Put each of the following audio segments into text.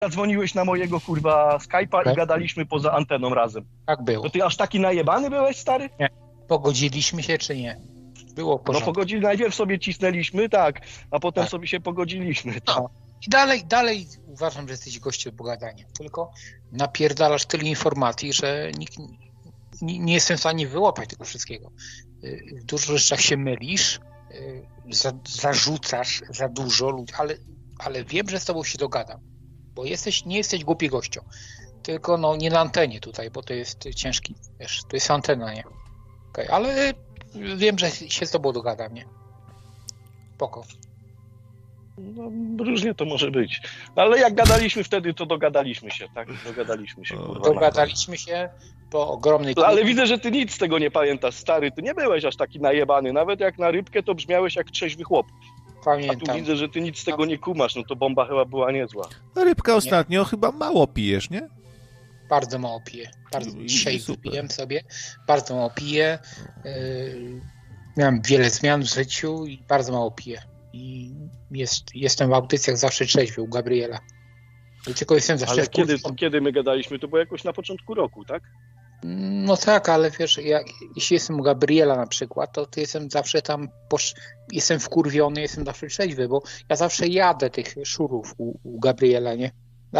Zadzwoniłeś na mojego kurwa Skype'a i gadaliśmy poza anteną razem. Tak było. To ty aż taki najebany byłeś, stary? Nie. Pogodziliśmy się, czy nie? Było w porządku. No pogodzili, najpierw sobie cisnęliśmy, tak, a potem sobie się pogodziliśmy. Tak. No. I dalej uważam, że jesteś gościem do pogadania. Tylko napierdalasz tyle informacji, że nie jestem w stanie wyłapać tego wszystkiego. W dużo rzeczach się mylisz, zarzucasz za dużo ludzi, ale wiem, że z tobą się dogadam. Bo nie jesteś głupi gością. Tylko no nie na antenie tutaj, bo to jest ciężki, wiesz, to jest antena, nie? Okay, ale wiem, że się z tobą dogadam, nie? Spoko. No, różnie to może być. Ale jak gadaliśmy wtedy, to dogadaliśmy się, tak? Dogadaliśmy się, kurwa. Dogadaliśmy się po ogromnej... Ale widzę, że ty nic z tego nie pamiętasz, stary. Ty nie byłeś aż taki najebany. Nawet jak na rybkę, to brzmiałeś jak trzeźwy chłop. Pamiętam. A tu widzę, że ty nic z tego nie kumasz. No to bomba chyba była niezła. Rybka ostatnio chyba mało pijesz, nie? Bardzo mało piję. Dzisiaj wypiłem sobie. Bardzo mało piję. Miałem wiele zmian w życiu i bardzo mało piję. I jestem w audycjach zawsze trzeźwy u Gabriela. Tylko jestem zawsze... Ale kiedy my gadaliśmy? To było jakoś na początku roku, tak? No tak, ale wiesz, jeśli jestem u Gabriela na przykład, to jestem zawsze tam, jestem wkurwiony, jestem zawsze trzeźwy, bo ja zawsze jadę tych szurów u Gabriela, nie?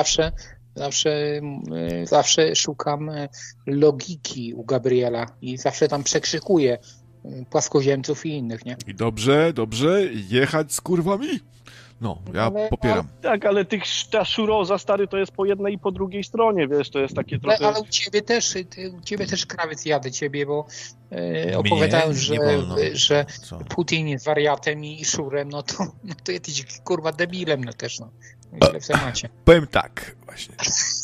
Zawsze szukam logiki u Gabriela i zawsze tam przekrzykuję płaskoziemców i innych, nie? I dobrze, jechać z kurwami? No, ja popieram. Tak, ale ta szuroza, stary, to jest po jednej i po drugiej stronie, wiesz, to jest takie trochę... Ale u ciebie też krawiec jadę ciebie, bo opowiadałem, że Putin jest wariatem i szurem, no to jesteś kurwa debilem, no też, no. Źle w temacie. Powiem tak, właśnie.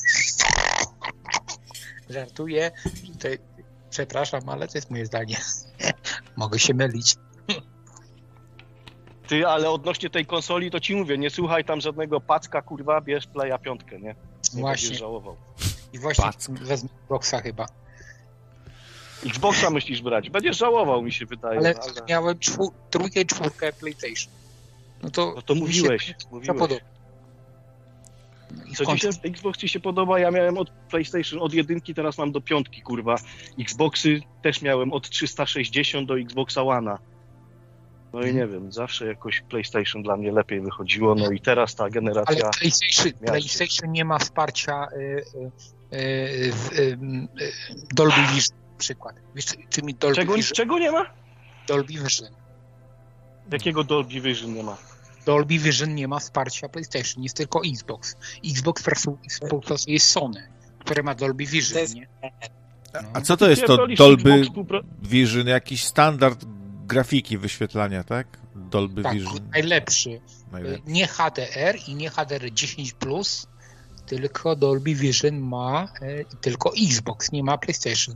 Żartuję, przepraszam, ale to jest moje zdanie. Mogę się mylić. Ty, ale odnośnie tej konsoli, to ci mówię, nie słuchaj tam żadnego packa, kurwa, bierz Playa 5, nie? Właśnie. Będziesz żałował. I właśnie wezmę Xboxa chyba. Xboxa myślisz brać? Będziesz żałował, mi się wydaje. Ale miałem trójkę i czwórkę PlayStation. No to mówiłeś. Co ci się, Xbox ci się podoba? Ja miałem od PlayStation od 1, teraz mam do 5, kurwa. Xboxy też miałem od 360 do Xboxa One'a. No i nie wiem, zawsze jakoś PlayStation dla mnie lepiej wychodziło, no i teraz ta generacja... Ale PlayStation nie ma wsparcia Dolby Vision na przykład. Wiesz, czym Dolby Vision? Czego nie ma? Dolby Vision. Jakiego Dolby Vision nie ma? Dolby Vision nie ma wsparcia PlayStation, jest tylko Xbox. Xbox współpracuje z Sony, które ma Dolby Vision, nie? A co to jest to Dolby Vision? Jakiś standard grafiki wyświetlania, tak? Dolby Vision. Najlepszy. Nie HDR i nie HDR10+, tylko Dolby Vision ma tylko Xbox, nie ma PlayStation.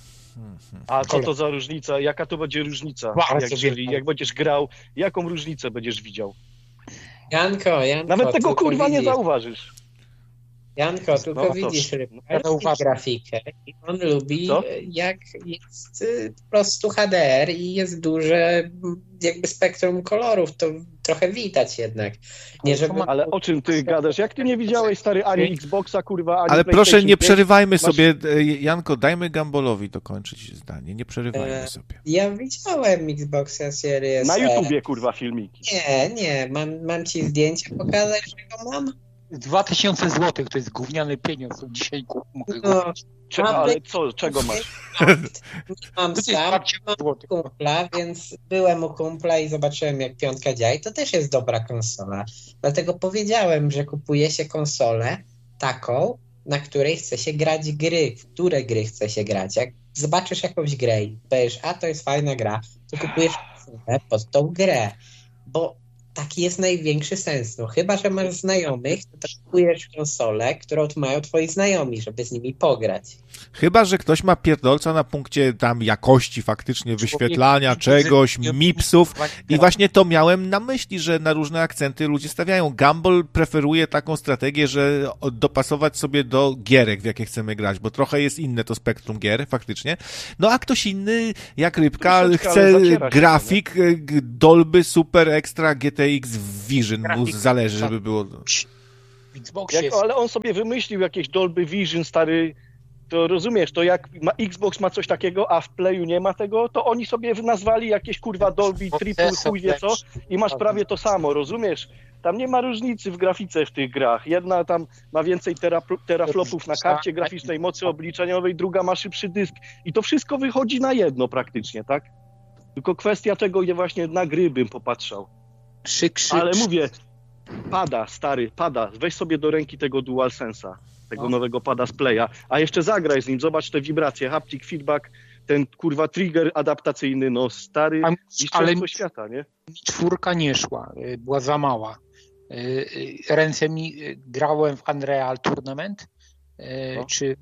A co to za różnica? Jaka to będzie różnica? Jak będziesz grał, jaką różnicę będziesz widział? Janko, nawet tego kurwa nie zauważysz. Janko, tylko widzisz grafikę i on lubi, jak jest po prostu HDR i jest duże jakby spektrum kolorów, to trochę widać jednak. Nie, żeby... Ale o czym ty gadasz? Jak ty nie widziałeś, stary, ani Xboxa, kurwa, ani Ale proszę, nie przerywajmy sobie, Janko, dajmy Gambolowi dokończyć zdanie, nie przerywajmy sobie. Ja widziałem Xboxa Series na YouTubie, kurwa, filmiki. Nie, mam ci zdjęcia pokazać, że go mam? 2000 zł to jest gówniany pieniądz, dzisiaj mogę kupić. Ale czego masz? Mam kumpla, więc byłem u kumpla i zobaczyłem, jak 5 działa i to też jest dobra konsola. Dlatego powiedziałem, że kupuje się konsolę taką, na której chce się grać gry, w które gry chce się grać. Jak zobaczysz jakąś grę i powiesz, a to jest fajna gra, to kupujesz konsolę pod tą grę, bo taki jest największy sens. No chyba że masz znajomych, to kupujesz konsolę, którą mają twoi znajomi, żeby z nimi pograć. Chyba że ktoś ma pierdolca na punkcie tam jakości faktycznie wyświetlania czegoś, mipsów i właśnie to miałem na myśli, że na różne akcenty ludzie stawiają. Gumball preferuje taką strategię, że dopasować sobie do gierek, w jakie chcemy grać, bo trochę jest inne to spektrum gier faktycznie. No a ktoś inny, jak Rybka, chce grafik Dolby Super Extra GTX Vision, mu zależy, żeby było... w Xboxie Ale on sobie wymyślił jakieś Dolby Vision, stary, to rozumiesz, to jak Xbox ma coś takiego, a w Playu nie ma tego, to oni sobie nazwali jakieś kurwa Dolby, triple, chuj wie co i masz prawie to samo, rozumiesz? Tam nie ma różnicy w grafice w tych grach. Jedna tam ma więcej teraflopów na karcie graficznej, mocy obliczeniowej, druga ma szybszy dysk i to wszystko wychodzi na jedno praktycznie, tak? Tylko kwestia tego, gdzie właśnie na gry bym popatrzał. Ale mówię, pada, stary, pada. Weź sobie do ręki tego DualSense'a, tego nowego pada z Playa, a jeszcze zagraj z nim, zobacz te wibracje, haptic feedback, ten kurwa trigger adaptacyjny, no stary, mistrzostwo świata, nie? 4 nie szła, była za mała. Ręce mi grałem w Unreal Tournament, czy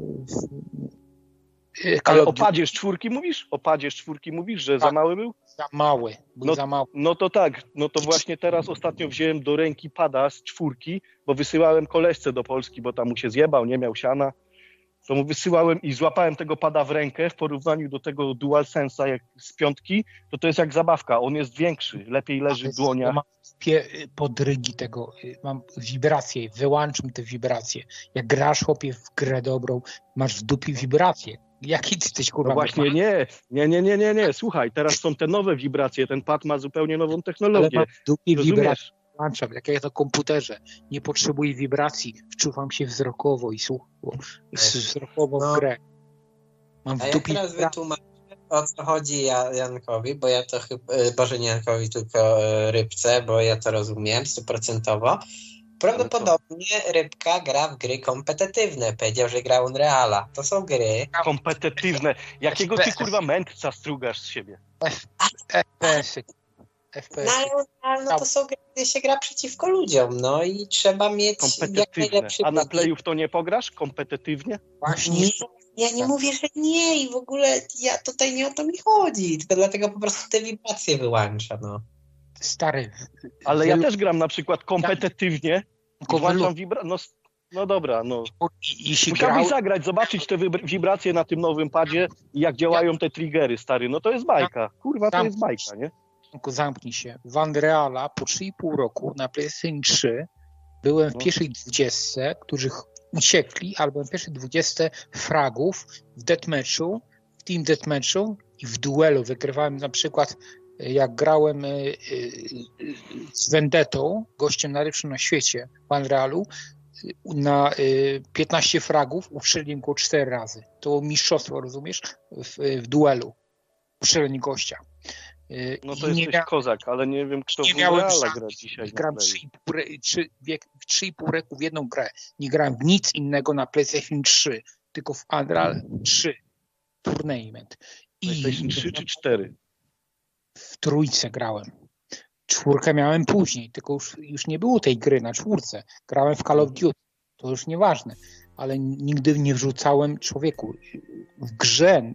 ale o padzie z 4 mówisz? O padzie z 4 mówisz, że za mały był? Za mały, za mały. No to tak, no to właśnie teraz ostatnio wziąłem do ręki pada z 4, bo wysyłałem koleżce do Polski, bo tam mu się zjebał, nie miał siana. To mu wysyłałem i złapałem tego pada w rękę w porównaniu do tego DualSense'a jak z 5, to jest jak zabawka, on jest większy, lepiej leży w dłoniach. Mam podrygi tego, mam wibracje, wyłączam te wibracje. Jak grasz, chłopie, w grę dobrą, masz w dupie wibracje. Jaki ty jesteś, kurwa? No właśnie nie. Słuchaj, teraz są te nowe wibracje, ten pad ma zupełnie nową technologię. Ale mam w dupie wibracje. Włączam, jak ja na komputerze. Nie potrzebuję wibracji. Wczuwam się wzrokowo i wzrokowo w grę. Mam w dupie. Ja teraz wytłumaczę, o co chodzi Jankowi, bo ja to chyba, Boże, nie Jankowi, tylko Rybce, bo ja to rozumiem 100%. Prawdopodobnie Rybka gra w gry kompetytywne. Powiedział, że gra Unreala. To są gry kompetytywne. Jakiego ty kurwa mędrca strugasz z siebie? FPS-y. No ale to są gry, gdzie się gra przeciwko ludziom, no i trzeba mieć jak najlepszy. A na Playów to nie pograsz kompetywnie? Właśnie. Ja nie mówię, że nie i w ogóle ja tutaj nie o to mi chodzi, tylko dlatego po prostu te wibracje wyłącza, no. Stary. Ale ja też gram na przykład kompetywnie, włączam no dobra, no. Musiałbyś zagrać, zobaczyć te wibracje na tym nowym padzie i jak działają te triggery, stary, no to jest bajka. Kurwa, to jest bajka, nie? Zamknij się. W Unreala po 3,5 roku na PlayStation 3 byłem w pierwszej 20, którzy uciekli, albo w pierwszej 20 fragów w deathmatchu, w team deathmatchu i w duelu. Wygrywałem na przykład, jak grałem z Vendettą, gościem najlepszym na świecie w Unrealu, na 15 fragów ustrzeliłem go 4 razy. To było mistrzostwo, rozumiesz? W duelu. Ustrzelenie gościa. No to jesteś kozak, ale nie wiem, kto w Unreala gra dzisiaj. Gram 3,5 roku w jedną grę. Nie grałem w nic innego na PlayStation 3, tylko w Unreal 3 Tournament. PlayStation 3 czy 4? W 3 grałem. 4 miałem później, tylko już nie było tej gry na 4. Grałem w Call of Duty. To już nieważne. Ale nigdy nie wrzucałem człowieku w grze,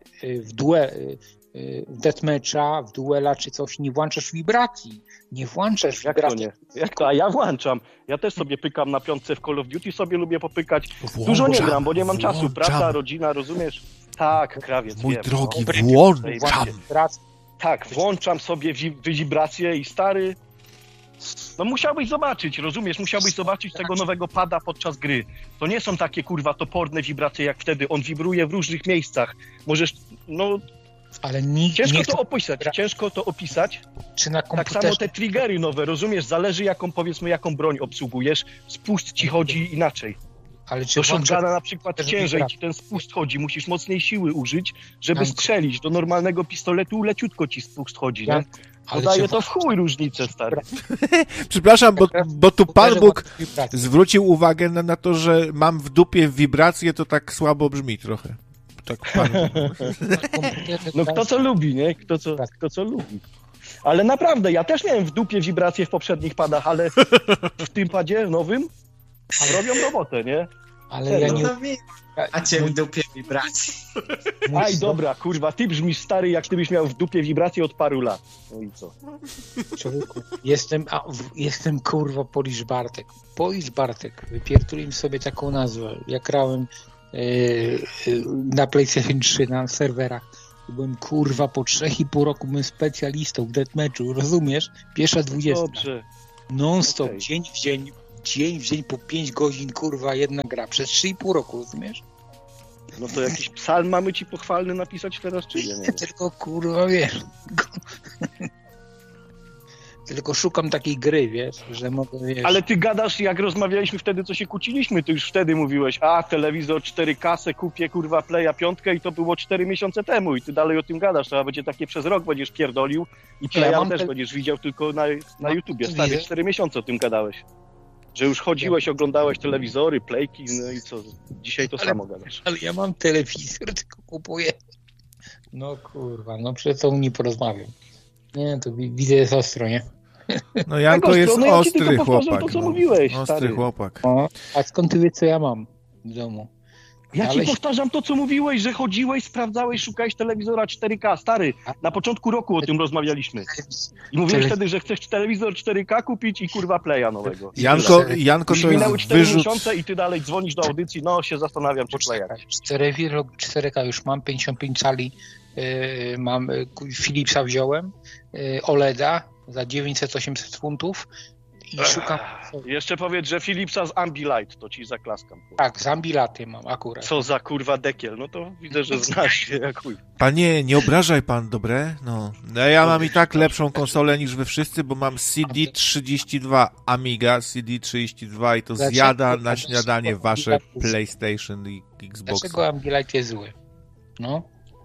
w deathmatcha, w duela czy coś, nie włączasz wibracji. Nie włączasz wibracji. Jak to? A ja włączam. Ja też sobie pykam na 5 w Call of Duty, sobie lubię popykać. Dużo nie gram, bo nie mam czasu. Praca, rodzina, rozumiesz? Tak, krawiec. Mój drogi, włączam. Tak, włączam sobie wibracje i stary... No musiałbyś zobaczyć, rozumiesz? Musiałbyś zobaczyć tego nowego pada podczas gry. To nie są takie kurwa toporne wibracje jak wtedy. On wibruje w różnych miejscach. Możesz, no... Ale ciężko to opisać. Czy na komputerze... Tak samo te triggery nowe, rozumiesz? Zależy jaką broń obsługujesz. Spust ci chodzi inaczej. Ale czy do shotguna na przykład ciężej ci ten spust chodzi. Musisz mocnej siły użyć, żeby strzelić. Do normalnego pistoletu leciutko ci spust chodzi, nie? Daje to w chuj różnicę, stary. Przepraszam, bo tu Pan Bóg zwrócił uwagę na to, że mam w dupie wibracje, to tak słabo brzmi trochę. Tak, Pan Bóg. No kto co lubi, nie? Kto co lubi. Ale naprawdę, ja też miałem w dupie wibracje w poprzednich padach, ale w tym padzie nowym robią robotę, nie? Ale ja nie... A cię w dupie wibracje. Aj, dobra, kurwa, ty brzmisz stary, jak ty byś miał w dupie wibracje od paru lat. No i co? Człowieku, jestem kurwa Polish Bartek. Polish Bartek, wypiertulim sobie taką nazwę. Jak grałem na PlayStation 3 na serwerach. Byłem kurwa po 3,5 roku byłem specjalistą w deathmatchu, rozumiesz? Pierwsza 20. Dobrze. Non-stop, dzień w dzień, dzień w dzień po 5 godzin, kurwa, jedna gra przez 3,5 roku, rozumiesz? No to jakiś psalm mamy ci pochwalny napisać teraz, czy nie? Tylko, kurwa, wiesz... Tylko szukam takiej gry, wiesz, że mogę, wiesz... Ale ty gadasz, jak rozmawialiśmy wtedy, co się kłóciliśmy, ty już wtedy mówiłeś, telewizor 4K se kupię, kurwa, Playa 5 i to było 4 miesiące temu i ty dalej o tym gadasz, trzeba będzie takie przez rok będziesz pierdolił i Playa też będziesz widział tylko na YouTubie. Stary, 4 miesiące o tym gadałeś. Że już chodziłeś, oglądałeś telewizory, playki, no i co, dzisiaj to samo gadasz. Ale ja mam telewizor, tylko kupuję. No kurwa, no przecież to nie porozmawiam. Nie, to widzę jest ostro, nie? No Janko jest ja ostry chłopak. To, co mówiłeś, ostry stary. chłopak. No, a skąd ty wiesz, co ja mam w domu? Ja ci powtarzam to, co mówiłeś, że chodziłeś, sprawdzałeś, szukałeś telewizora 4K. Stary, na początku roku o tym rozmawialiśmy. I mówiłeś wtedy, że chcesz telewizor 4K kupić i kurwa Playa nowego. Janko to minęły jest 4 wyrzut... miesiące i ty dalej dzwonisz do audycji, no się zastanawiam, czy Playa. 4K już mam, 55 cali, mam Philipsa wziąłem, OLEDa za 900-800 funtów i szukam... Jeszcze powiedz, że Philipsa z Ambilight, to ci zaklaskam. Tak, z Ambilighty mam akurat. Co za kurwa dekiel, no to widzę, że znasz się jak chuj. Panie, nie obrażaj pan, dobre? No ja mam i tak lepszą konsolę niż wy wszyscy, bo mam CD32 Amiga, CD32 i to zjada na śniadanie wasze PlayStation i Xbox. Dlaczego Ambilight jest zły? No.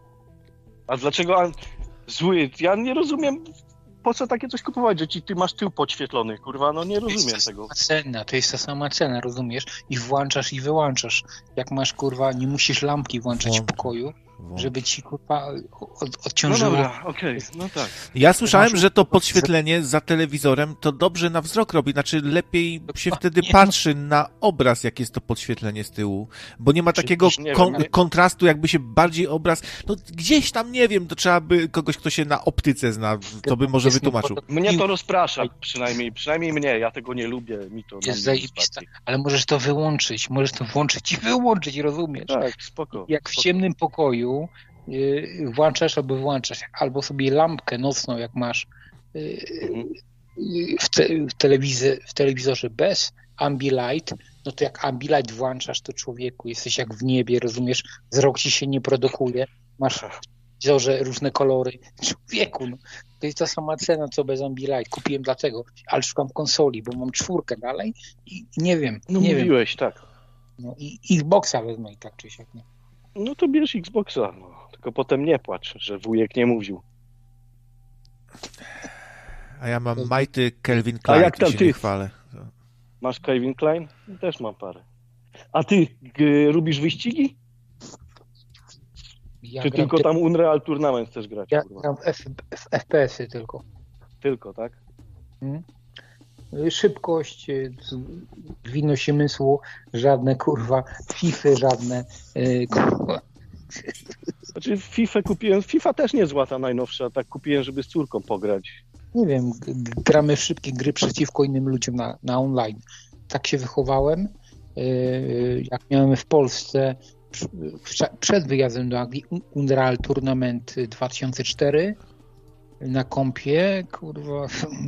A dlaczego zły? Ja nie rozumiem, po co takie coś kupować, że ty masz tył podświetlony, kurwa, no nie rozumiem tego. To jest ta sama cena, rozumiesz? I włączasz i wyłączasz. Jak masz, kurwa, nie musisz lampki włączać w pokoju, żeby ci, kurwa, odciążyło. No dobra, okej, no tak. Ja słyszałem, że to podświetlenie za telewizorem to dobrze na wzrok robi, znaczy lepiej się wtedy patrzy na obraz, jak jest to podświetlenie z tyłu, bo nie ma takiego kontrastu, jakby się bardziej obraz, no gdzieś tam, nie wiem, to trzeba by kogoś, kto się na optyce zna, to by może wytłumaczył. Mnie to rozprasza, przynajmniej mnie, ja tego nie lubię, mi to... Jest zajebiste, ale możesz to wyłączyć, możesz to włączyć i wyłączyć, rozumiesz? Tak, spoko. Jak w ciemnym pokoju włączasz albo wyłączasz, albo sobie lampkę nocną, jak masz w telewizorze bez Ambilight, no to jak Ambilight włączasz, to człowieku, jesteś jak w niebie, rozumiesz, wzrok ci się nie produkuje, masz w telewizorze różne kolory. Człowieku, no, to jest ta sama cena, co bez Ambilight. Kupiłem dlatego, ale szukam konsoli, bo mam 4 dalej i nie wiem. No nie mówiłeś, wiem. tak. No i Xboxa wezmę i tak czy siak, nie? No to bierz Xboxa, no. Tylko potem nie płacz, że wujek nie mówił. A ja mam majty Calvin Klein, jak tam się ty? nie chwalę. Masz Calvin Klein? Też mam parę. A ty lubisz wyścigi? Czy tylko tam Unreal Tournament chcesz grać? Ja gram w FPS-y tylko. Tylko, tak? Szybkość, zwinność umysłu, żadne kurwa FIFA, żadne kurwa. Znaczy FIFA kupiłem, FIFA też nie zła ta najnowsza, tak kupiłem, żeby z córką pograć. Nie wiem, gramy w szybkie gry przeciwko innym ludziom na online. Tak się wychowałem, jak miałem w Polsce przed wyjazdem do Anglii Unreal Tournament 2004 na kompie, kurwa,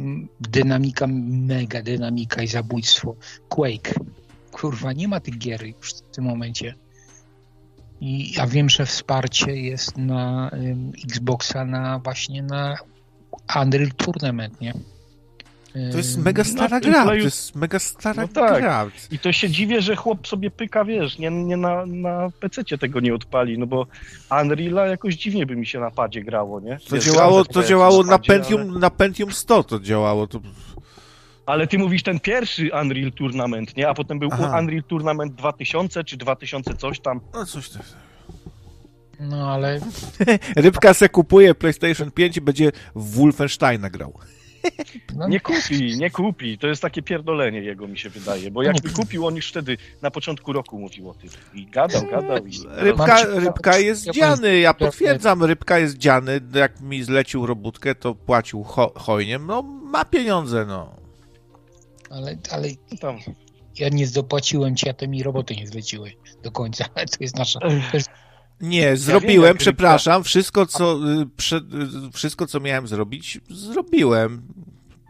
mega dynamika i zabójstwo. Quake. Kurwa, nie ma tych gier już w tym momencie. I ja wiem, że wsparcie jest na Xboxa właśnie na Unreal Tournament, nie? To jest mega stara gra, to jest mega stara gra. I to się dziwię, że chłop sobie pyka, wiesz, nie na PC-cie tego nie odpali, no bo Unreala jakoś dziwnie by mi się na padzie grało, nie? To działało na Pentium 100 to działało. Ale ty mówisz ten pierwszy Unreal Tournament, nie? A potem był Unreal Tournament 2000 czy 2000 coś tam. No coś tam. No ale... Rybka se kupuje PlayStation 5 i będzie w Wolfensteina grał. No. Nie kupi. To jest takie pierdolenie jego, mi się wydaje. Bo jakby kupił, on już wtedy na początku roku mówił o tym. I gadał. Rybka jest dziany, ja potwierdzam, Rybka jest dziany. Jak mi zlecił robótkę, to płacił hojniem. No, ma pieniądze, no. Ale ja nie dopłaciłem ci, a ty mi roboty nie zleciłeś do końca. Ale to jest nasza... Nie, zrobiłem, przepraszam, wszystko co miałem zrobić, zrobiłem.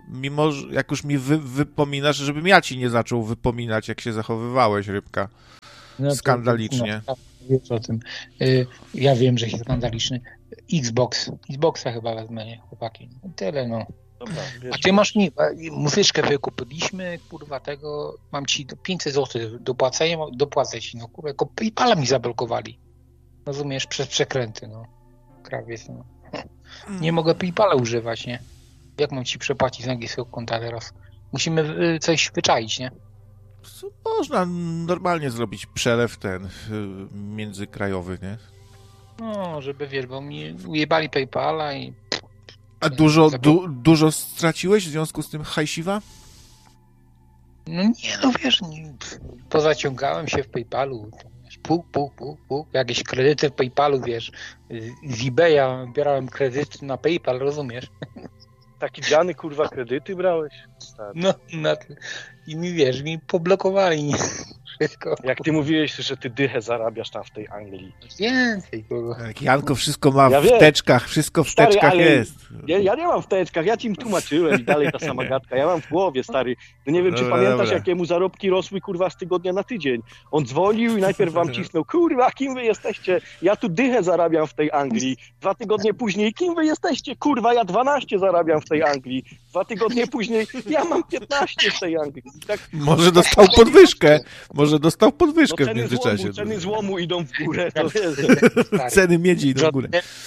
mimo, że jak już mi wypominasz, żebym ja ci nie zaczął wypominać, jak się zachowywałeś, Rybka. No skandalicznie. Wiesz o tym. Ja wiem, że jest skandaliczny. Xboxa chyba wezmę, nie, chłopaki. Tyle, no. Dobra, A ty masz muzyczkę wykupiliśmy, kurwa, tego, mam ci 500 zł dopłacę ci, no kurwa, tylko PayPala mi zablokowali. Rozumiesz, przez przekręty, no. Krawiec, no. Nie mogę PayPala używać, nie? Jak mam ci przepłacić z angielskiego konta teraz? Musimy coś wyczaić, nie? Można normalnie zrobić przelew międzykrajowy, nie? No, żeby wiesz, bo mi ujebali PayPala i... A dużo straciłeś w związku z tym hajsiwa? No nie, no wiesz, pozaciągałem się w PayPalu. Jakieś kredyty w PayPalu, wiesz, z eBaya bierałem kredyt na PayPal, rozumiesz? Taki dziany, kurwa, kredyty brałeś? Tak. No, i mi poblokowali wszystko. Jak ty mówiłeś, że ty dychę zarabiasz tam w tej Anglii. Więcej, kurwa. Jak Janko wszystko ma w teczkach, wszystko w teczkach jest. Ja nie mam w teczkach, ja ci im tłumaczyłem i dalej ta sama gadka. Ja mam w głowie, stary. No nie wiem, czy pamiętasz, jakiemu zarobki rosły, kurwa, z tygodnia na tydzień. On dzwonił i najpierw wam cisnął, kurwa, kim wy jesteście? Ja tu dychę zarabiam w tej Anglii. 2 tygodnie później, kim wy jesteście? Kurwa, ja 12 zarabiam w tej Anglii. 2 tygodnie później, ja mam 15 w tej Anglii. Tak... Może dostał podwyżkę. W międzyczasie. Ceny złomu idą w górę, to wiesz. Ceny miedzi idą w górę.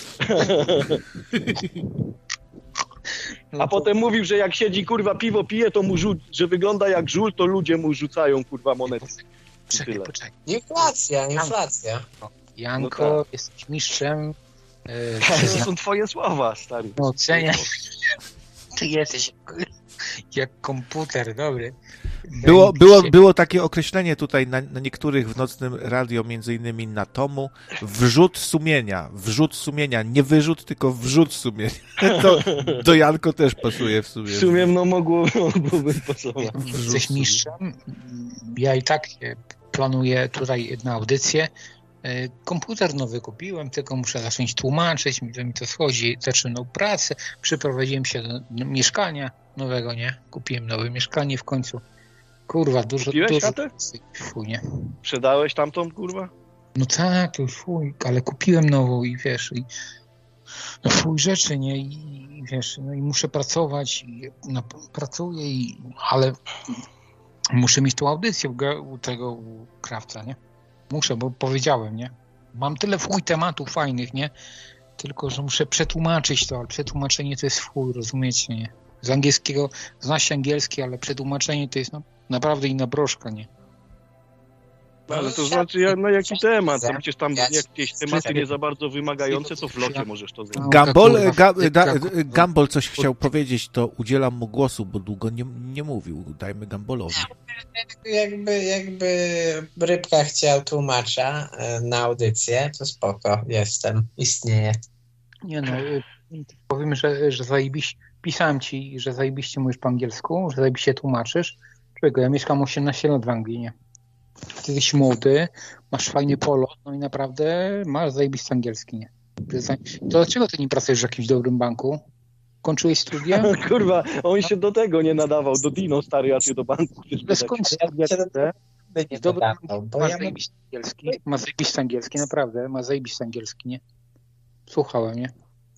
A potem mówił, że jak siedzi, kurwa, piwo pije, to mu że wygląda jak żul, to ludzie mu rzucają, kurwa, monety. Poczekaj. Inflacja. Janko, no tak. Jesteś mistrzem. To są twoje słowa, stary. No, oceniaj. Ty jesteś jak komputer, dobry. Było takie określenie tutaj na niektórych w nocnym radio, między innymi na Tomu, wrzut sumienia, nie wyrzut, tylko wrzut sumienia. To do Janko też pasuje w sumie. W sumie no mogłoby pasować. Jesteś mistrzem. Ja i tak planuję tutaj jedną audycję. Komputer nowy kupiłem, tylko muszę zacząć tłumaczyć, że mi to schodzi, zaczynam pracę, przyprowadziłem się do mieszkania nowego, nie? Kupiłem nowe mieszkanie w końcu. Kurwa, dużo... chatę? Fuj, nie? Sprzedałeś tamtą, kurwa? No tak, to fuj, ale kupiłem nową i wiesz, no fuj rzeczy, nie? I wiesz, no i muszę pracować, pracuję, ale muszę mieć tą audycję u tego krawca, nie? Muszę, bo powiedziałem, nie? Mam tyle tematów fajnych, nie? Tylko, że muszę przetłumaczyć to, ale przetłumaczenie to jest rozumiecie, nie? Z angielskiego, zna się angielski, ale przetłumaczenie to jest naprawdę inna broszka, nie? Ale to znaczy, no jaki temat? To przecież tam jakieś tematy nie za bardzo wymagające, to w locie możesz to zrobić. Gumball coś chciał powiedzieć, to udzielam mu głosu, bo długo nie mówił. Dajmy Gumbalowi. Jakby Rybka chciał tłumacza na audycję, to spoko, istnieje. Nie no, powiem, że zajebiście, pisałem ci, że zajebiście mówisz po angielsku, że zajebiście tłumaczysz. Czego? Ja mieszkam 18 lat w Anglii, nie? Ty jesteś młody, masz fajny polot, no i naprawdę masz zajebisty angielski, nie? To dlaczego ty nie pracujesz w jakimś dobrym banku? Kończyłeś studia? Kurwa, on się do tego nie nadawał, do Dino, stary, a ty do banku. Bez końca. Ma zajebisty angielski, naprawdę, ma zajebisty angielski, nie? Słuchałem, nie?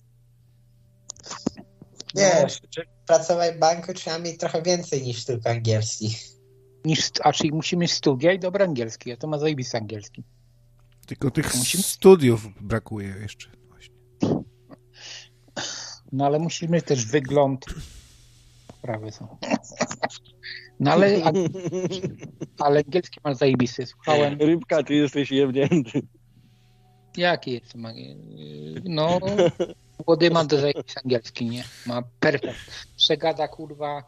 Wiesz, pracować w banku trzeba mieć trochę więcej niż tylko angielski. Czyli musimy mieć studia i dobry angielski, a to ma zajebisty angielski. Tylko tych studiów brakuje jeszcze. Właśnie. No ale musimy też wygląd. Sprawy są. No ale angielski masz zajebisty. Słuchałem. Rybka, ty jesteś jebnięty. Jaki jest? No, młody ma do zajebisty angielski, nie? Ma perfekt. Przegada, kurwa.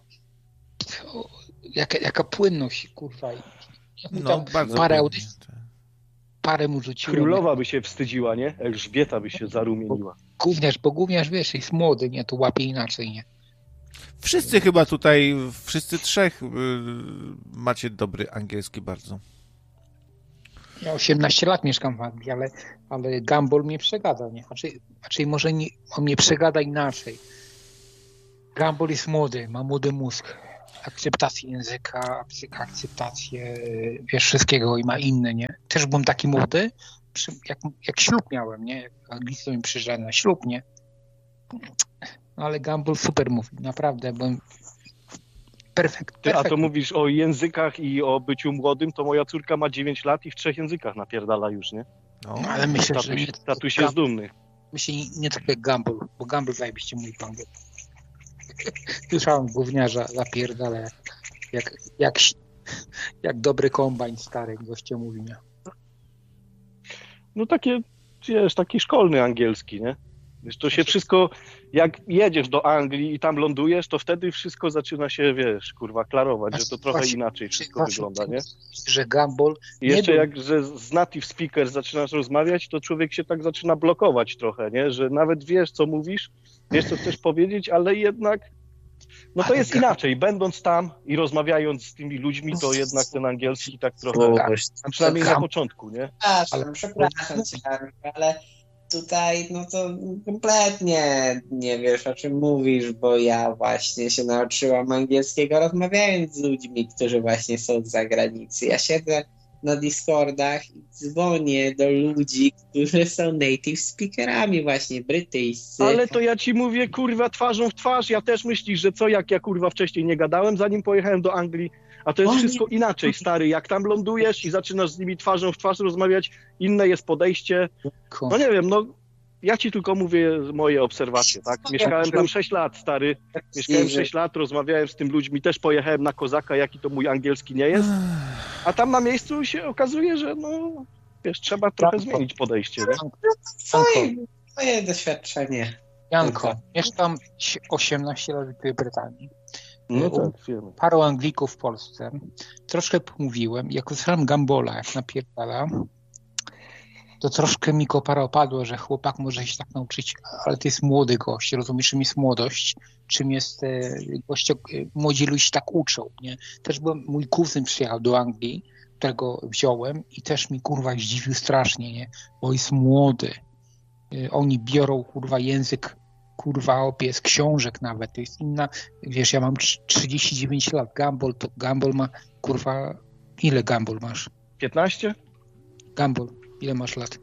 Jaka płynność, kurwa. No, parę audycji. Parę mu rzuciłem. Królowa by się wstydziła, nie? Elżbieta by się zarumieniła. Bo gówniarz, wiesz, jest młody, nie? To łapie inaczej, nie? Wszyscy chyba tutaj, wszyscy trzech macie dobry angielski bardzo. Ja 18 lat mieszkam w Anglii, ale Gumball mnie przegada, nie? Znaczy może nie, on mnie przegada inaczej. Gumball jest młody, ma młody mózg. Akceptację języka, akceptację, wiesz, wszystkiego i ma inne, nie? Też byłem taki młody, jak ślub miałem, nie? Jak anglicy mi przyjeżdżali na ślub, nie? No, ale Gumball super mówi, naprawdę, byłem perfekt. A to mówisz o językach i o byciu młodym, to moja córka ma 9 lat i w 3 językach napierdala już, nie? No, ale myślę, że tatuś jest dumny. Myślę, nie tak jak Gumball, bo Gumball zajebiście mówi Gumball. Słyszałem gówniarza zapierdala jak dobry kombajn stary, goście mówi, nie? No takie, wiesz, taki szkolny angielski, nie? Wiesz, to się wszystko, jak jedziesz do Anglii i tam lądujesz, to wtedy wszystko zaczyna się, wiesz, kurwa, klarować, że to trochę inaczej wszystko wygląda, nie? Że Gumball... I jeszcze jak że z native speaker zaczynasz rozmawiać, to człowiek się tak zaczyna blokować trochę, nie? Że nawet wiesz, co mówisz, wiesz, co chcesz powiedzieć, ale jednak no to jest inaczej. Będąc tam i rozmawiając z tymi ludźmi, to jednak ten angielski tak trochę, przynajmniej na początku, nie? Przepraszam cię, ale tutaj no to kompletnie nie wiesz, o czym mówisz, bo ja właśnie się nauczyłam angielskiego rozmawiając z ludźmi, którzy właśnie są z zagranicy. Ja siedzę na Discordach i dzwonię do ludzi, którzy są native speakerami właśnie, brytyjscy. Ale to ja ci mówię, kurwa, twarzą w twarz. Ja też myślisz, że co, jak ja, kurwa, wcześniej nie gadałem, zanim pojechałem do Anglii, a to jest wszystko inaczej, stary. Jak tam lądujesz i zaczynasz z nimi twarzą w twarz rozmawiać, inne jest podejście. No nie wiem, no ja ci tylko mówię moje obserwacje, tak? Mieszkałem tam 6 lat, stary. Mieszkałem 6 lat, rozmawiałem z tym ludźmi, też pojechałem na kozaka, jaki to mój angielski nie jest. A tam na miejscu się okazuje, że no, wiesz, trzeba trochę zmienić podejście, nie? Moje doświadczenie. Janko, mieszkam 18 lat w Wielkiej Brytanii. No tak, wiemy. Paru Anglików w Polsce. Troszkę pomówiłem. Jak usłyszałem Gumballa, jak napierdala, to troszkę mi kopara opadło, że chłopak może się tak nauczyć, ale to jest młody gość, rozumiesz, czym jest młodość, czym jest goście, młodzi ludzie się tak uczą, nie? Też mój kuzyn przyjechał do Anglii, którego wziąłem i też mi, kurwa, zdziwił strasznie, nie? Bo jest młody. Oni biorą, kurwa, język, kurwa, z książek nawet, to jest inna, wiesz, ja mam 39 lat, Gumball ma, kurwa, ile Gumball masz? 15? Gumball, ile masz lat?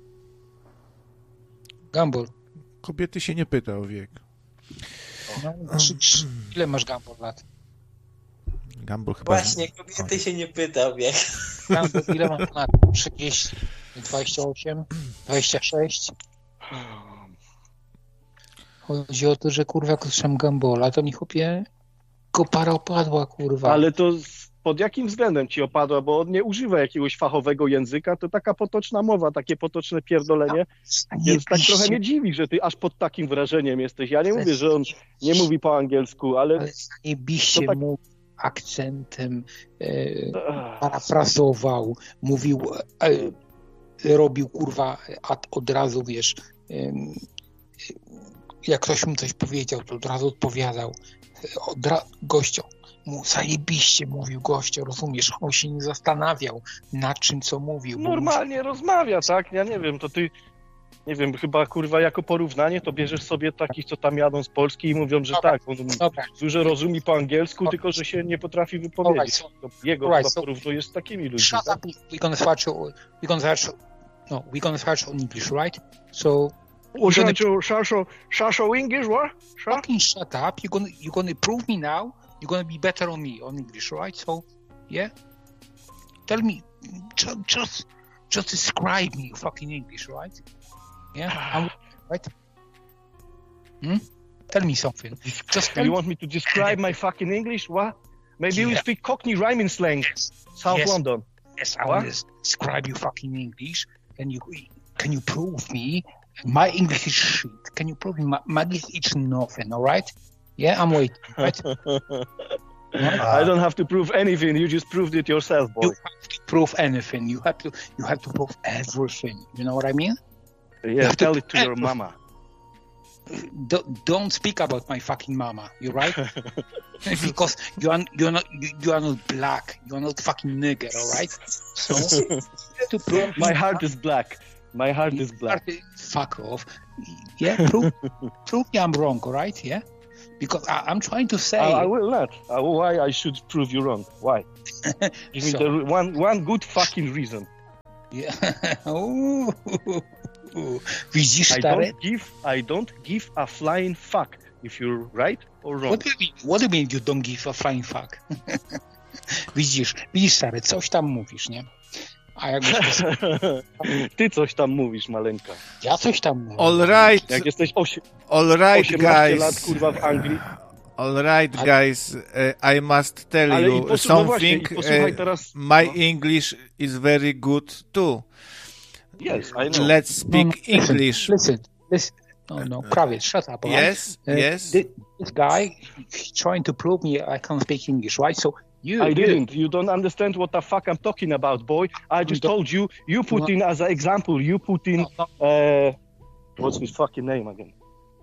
Gumball. Kobiety się nie pyta o wiek. No, ile masz Gumball lat? Gumball chyba... Właśnie, kobiety się nie pyta o wiek. Gumball, ile masz lat? 30, 28, 26? Chodzi o to, że kurwa, jak słyszałem Gumballa, to mi chłopie kopara opadła, kurwa. Ale to pod jakim względem ci opadła? Bo on nie używa jakiegoś fachowego języka, to taka potoczna mowa, takie potoczne pierdolenie, więc tak trochę mnie dziwi, że ty aż pod takim wrażeniem jesteś. Ja nie mówię, że on nie mówi po angielsku, ale zajebiście tak... mówi akcentem, parafrazował, mówił, robił, kurwa, od razu, wiesz, jak ktoś mu coś powiedział, to od razu odpowiadał. Gościom mu zajebiście mówił, gościu, rozumiesz? On się nie zastanawiał nad czym, co mówił. Normalnie rozmawia, tak? Ja nie wiem, to ty, nie wiem, chyba, kurwa, jako porównanie to bierzesz sobie takich, co tam jadą z Polski i mówią, że tak, on dużo rozumie po angielsku, tylko że się nie potrafi wypowiedzieć. Jego chyba porównujesz z takimi ludźmi. Shut up, we're gonna search on English, right? So Shasho English, what? Fucking shut up. You're gonna prove me now. You're gonna be better on me on English, right? So, yeah. Tell me, just describe me fucking English, right? Yeah, right? Tell me something. You want me to describe my fucking English? What? Maybe you speak Cockney rhyming slang, South London. Yes, I want to describe you fucking English, and can you prove me? My English is shit. Can you prove me? My English is nothing, all right? Yeah, I'm waiting, right? I don't have to prove anything. You just proved it yourself, boy. You have to prove anything. You have to prove everything. You know what I mean? Yeah, tell it to your mama. Don't speak about my fucking mama. You right? Because you are not black. You are not fucking nigger. All right? So to prove my heart is black. My heart is black. Fuck off. Yeah, prove me I'm wrong, all right? Yeah? Because I'm trying to say... I will not. Why I should prove you wrong? Why? Give me the one good fucking reason. Yeah. Widzisz, I don't give a flying fuck if you're right or wrong. What do you mean you don't give a flying fuck? Widzisz, stary, coś tam mówisz, nie? A jak Ty coś tam mówisz, maleńka. Ja coś tam mówię. All right. Jak jesteś 18 guys. lat, kurwa, w Anglii. All right, guys. I must tell you something. Teraz, my English is very good too. Yes, I know. Let's speak English. Listen. No, Kraviec, shut up. Yes, yes. This guy, he's trying to prove me I can't speak English, right? So I didn't. You don't understand what the fuck I'm talking about, boy. I just told you. You put in as an example. You put in. What's his fucking name again?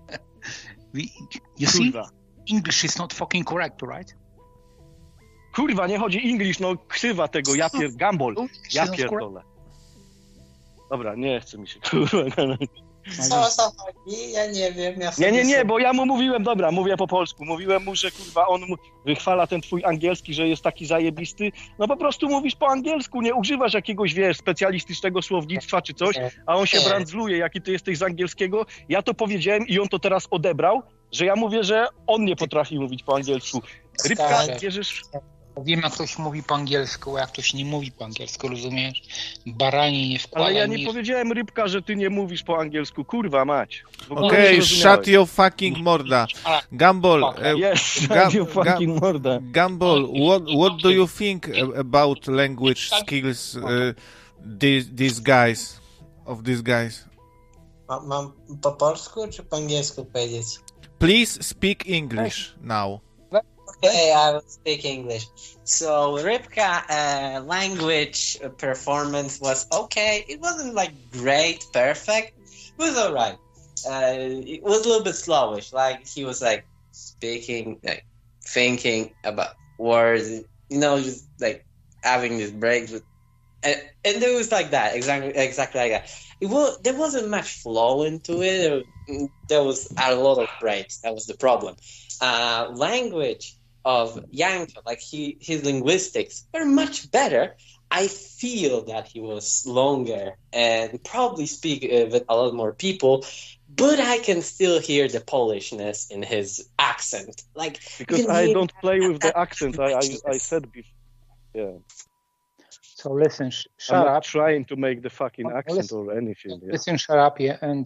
You see, English is not fucking correct, right? Kurwa, nie chodzi English, no krzywa tego, Gumball. Ja pierdolę. Dobra, nie chce mi się, kurwa. Co chodzi? Ja nie wiem. Nie, bo ja mu mówiłem, dobra, mówię po polsku. Mówiłem mu, że kurwa, on wychwala ten twój angielski, że jest taki zajebisty. No po prostu mówisz po angielsku, nie używasz jakiegoś, specjalistycznego słownictwa czy coś, a on się brandzluje, jaki ty jesteś z angielskiego. Ja to powiedziałem i on to teraz odebrał, że ja mówię, że on nie potrafi mówić po angielsku. Rybka, wierzysz? Wiem, jak ktoś mówi po angielsku, a jak ktoś nie mówi po angielsku, rozumiesz? Baranie nie wkłada. Ale ja nie powiedziałem, Rybka, że ty nie mówisz po angielsku, kurwa mać. Okej, shut your fucking morda. Gumball, shut your fucking morda. Gumball, what do you think about language skills these guys? Mam po polsku czy po angielsku powiedzieć? Please speak English now. Okay, I will speak English. So Rybka language performance was okay. It wasn't like great, perfect. It was alright. It was a little bit slowish. Like he was like speaking, like thinking about words. Just like having these breaks. And it was like that, exactly like that. There wasn't much flow into it. There was a lot of breaks. That was the problem. Language of Janko, like his linguistics were much better. I feel that he was longer and probably speak with a lot more people, but I can still hear the Polishness in his accent. Like because I don't play with the accent. I said before. Yeah. So listen, shut I'm not up. Trying to make the fucking accent or anything. Yeah. Listen, shut up, yeah, and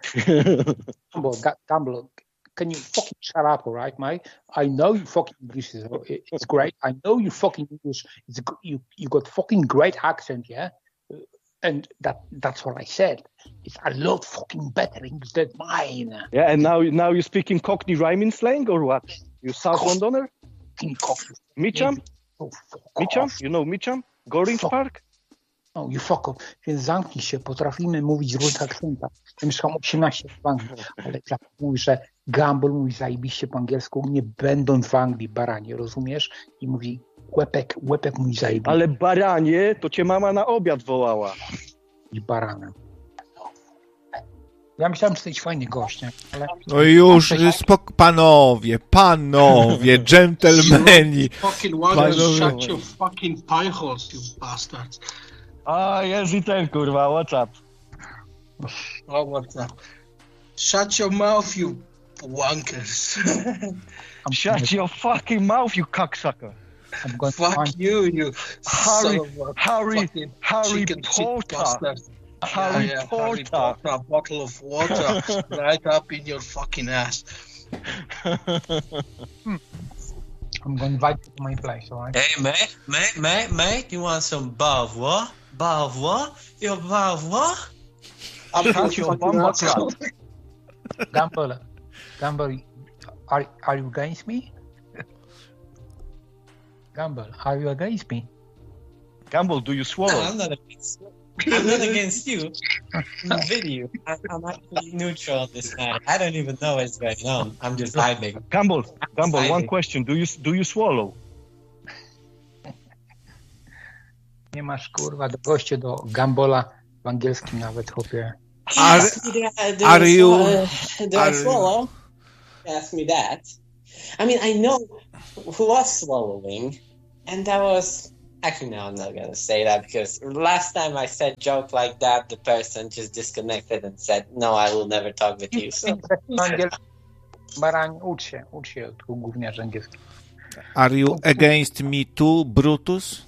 Gumball, can you fucking shut up, all right, mate? I know you fucking English it's great. I know you fucking English. You got fucking great accent, yeah. And that's what I said. It's a lot fucking better English than mine. Yeah, and now you're speaking Cockney rhyming slang or what? You South Londoner? Mitcham? Mitcham? You know Mitcham? Gorings Park? No, you fuck up. Więc zamknij się, potrafimy mówić w różnych akcentach. Ja mieszkam 18 w Anglii, ale mówisz, że Gumball mówi zajebiście po angielsku, nie będąc w Anglii, baranie, rozumiesz? I mówi, łepek mówi zajebiście. Ale baranie, to cię mama na obiad wołała. I baranem. Ja myślałem, że jesteś fajny gość, nie? Ale... No już, panowie, dżentelmeni. Shut your fucking pie holes, you bastards. Jest i ten, kurwa, what's up? What's up? Shut your mouth, you wankers. Shut your fucking mouth, you cocksucker. Fuck you Harry Potter. Harry Potter. A bottle of water right up in your fucking ass. I'm going to invite you to my place, all right? Hey, mate, you want some bavwa? Your bavwa? Shut your bumper crap. Gumball, are you against me? Gumball, are you against me? Gumball, do you swallow? No, I'm not against you. I'm not against you. I'm with you. I'm actually neutral on this matter. I don't even know what's going on. I'm just hiding. Gumball, one question. Do you swallow? Nie masz, kurwa, goście do Gumballa w angielskim nawet, chłopie. Do I swallow? Ask me that. I mean, I know who was swallowing, and that was... Actually, no, I'm not going to say that, because last time I said joke like that, the person just disconnected and said, no, I will never talk with you. So. Barań, ucz się od gówniarza angielskiego. Are you against me too, Brutus?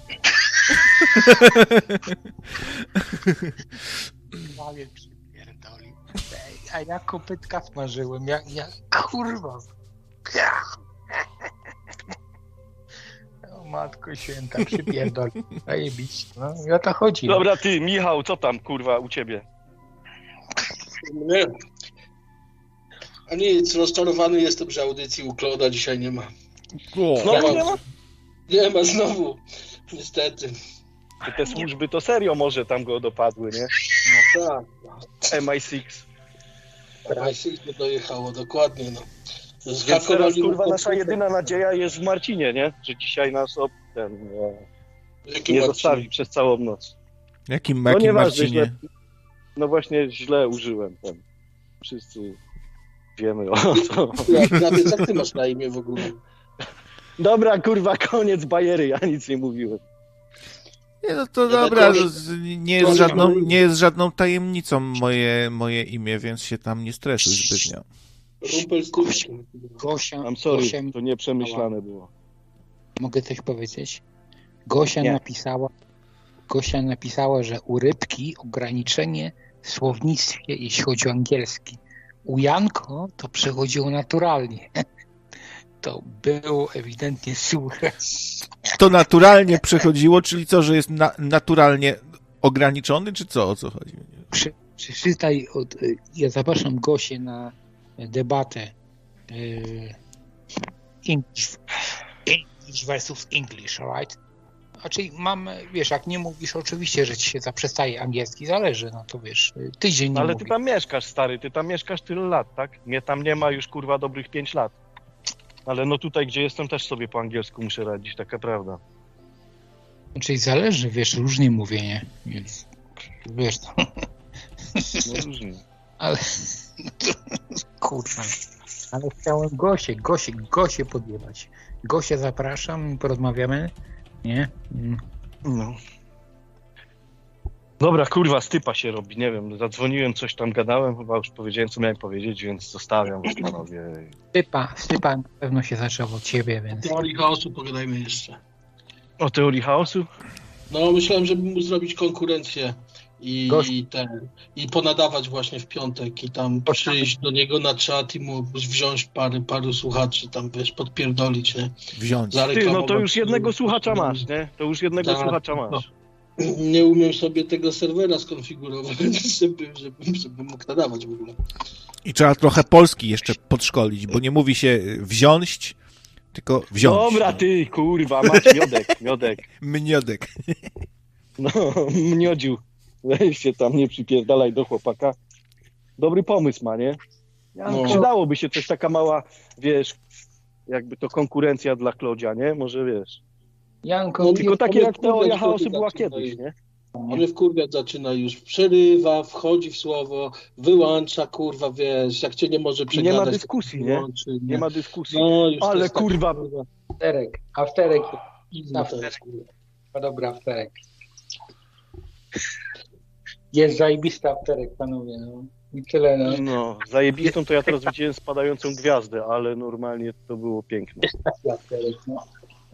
Prawie przypierdolił. A ja kopytka smażyłem, kurwa. O matko święta, przypierdolił. Zajebiście, no i o to chodzi. Dobra, ty, Michał, co tam, kurwa, u ciebie? Nie. A nic, rozczarowany jestem, że audycji u Klauda dzisiaj nie ma. Znowu nie ma? Nie ma znowu, niestety. Te służby to serio może tam go dopadły, nie? No tak. MI6. MI6 by dojechało, dokładnie, no. Więc teraz, kurwa, nasza jedyna nadzieja jest w Marcinie, nie? Że dzisiaj nas nie zostawi przez całą noc. Jakim Marcinie? Marcinie? No właśnie źle użyłem ten. Wszyscy wiemy o co. Jak ty masz na imię w ogóle? Dobra, kurwa, koniec bajery, ja nic nie mówiłem. Nie, no to dobra, nie jest żadną tajemnicą moje imię, więc się tam nie stresuj zbytnio. Gosia, I'm sorry, to nieprzemyślane było. Mogę coś powiedzieć? Gosia napisała, że u Rybki ograniczenie w słownictwie, jeśli chodzi o angielski. U Janko to przechodziło naturalnie. To było ewidentnie suche. To naturalnie przechodziło, czyli co, że jest naturalnie ograniczony, czy co, o co chodzi? Przeczytaj, ja zapraszam Gosię na debatę English versus English, right? Znaczy wiesz, jak nie mówisz, oczywiście, że ci się zaprzestaje angielski, zależy, no to wiesz, tydzień nie ale mówi. ty tam mieszkasz, stary, ty tam mieszkasz tyle lat, tak? Mnie tam nie ma już, kurwa, dobrych 5 lat. Ale no tutaj, gdzie jestem, też sobie po angielsku muszę radzić, taka prawda. Czyli zależy, wiesz, różnie mówię, nie? Więc, wiesz, no. No różnie. Ale, kurwa, ale chciałem Gosię podjebać. Gosię zapraszam, porozmawiamy, nie? No. Dobra, kurwa, stypa się robi, nie wiem, zadzwoniłem, coś tam gadałem, chyba już powiedziałem, co miałem powiedzieć, więc zostawiam was, panowie. Stypa na pewno się zaczął od ciebie, więc... O teorii chaosu pogadajmy jeszcze. O teorii chaosu? No, myślałem, żeby mu zrobić konkurencję i ponadawać właśnie w piątek i tam przyjść do niego na czat i mu wziąć paru słuchaczy, tam wiesz, podpierdolić, nie? Wziąć. Ty, no to już jednego słuchacza masz, nie? To już jednego słuchacza masz. Nie umiem sobie tego serwera skonfigurować, żeby mógł nadawać w ogóle. I trzeba trochę polski jeszcze podszkolić, bo nie mówi się wziąć, tylko wziąć. Dobra, ty, kurwa, masz miodek. Mniodek. No, mniodziu. Weź się tam, nie przypierdalaj do chłopaka. Dobry pomysł ma, nie? No. Przydałoby się coś taka mała, wiesz, jakby to konkurencja dla Klodzia, nie? Może wiesz. Janko, no, tylko takie jak teoria chaosu była kiedyś, nie? On mnie wkurwiać zaczyna już. Przerywa, wchodzi w słowo, wyłącza, kurwa, wiesz, jak cię nie może przegadać. Nie ma dyskusji, nie? Nie ma dyskusji. No, ale kurwa. Afterek. No dobra, afterek. Jest zajebisty afterek, panowie, no. I tyle, no. No, zajebistą to ja teraz widziałem spadającą gwiazdę, ale normalnie to było piękne. Afterek, no.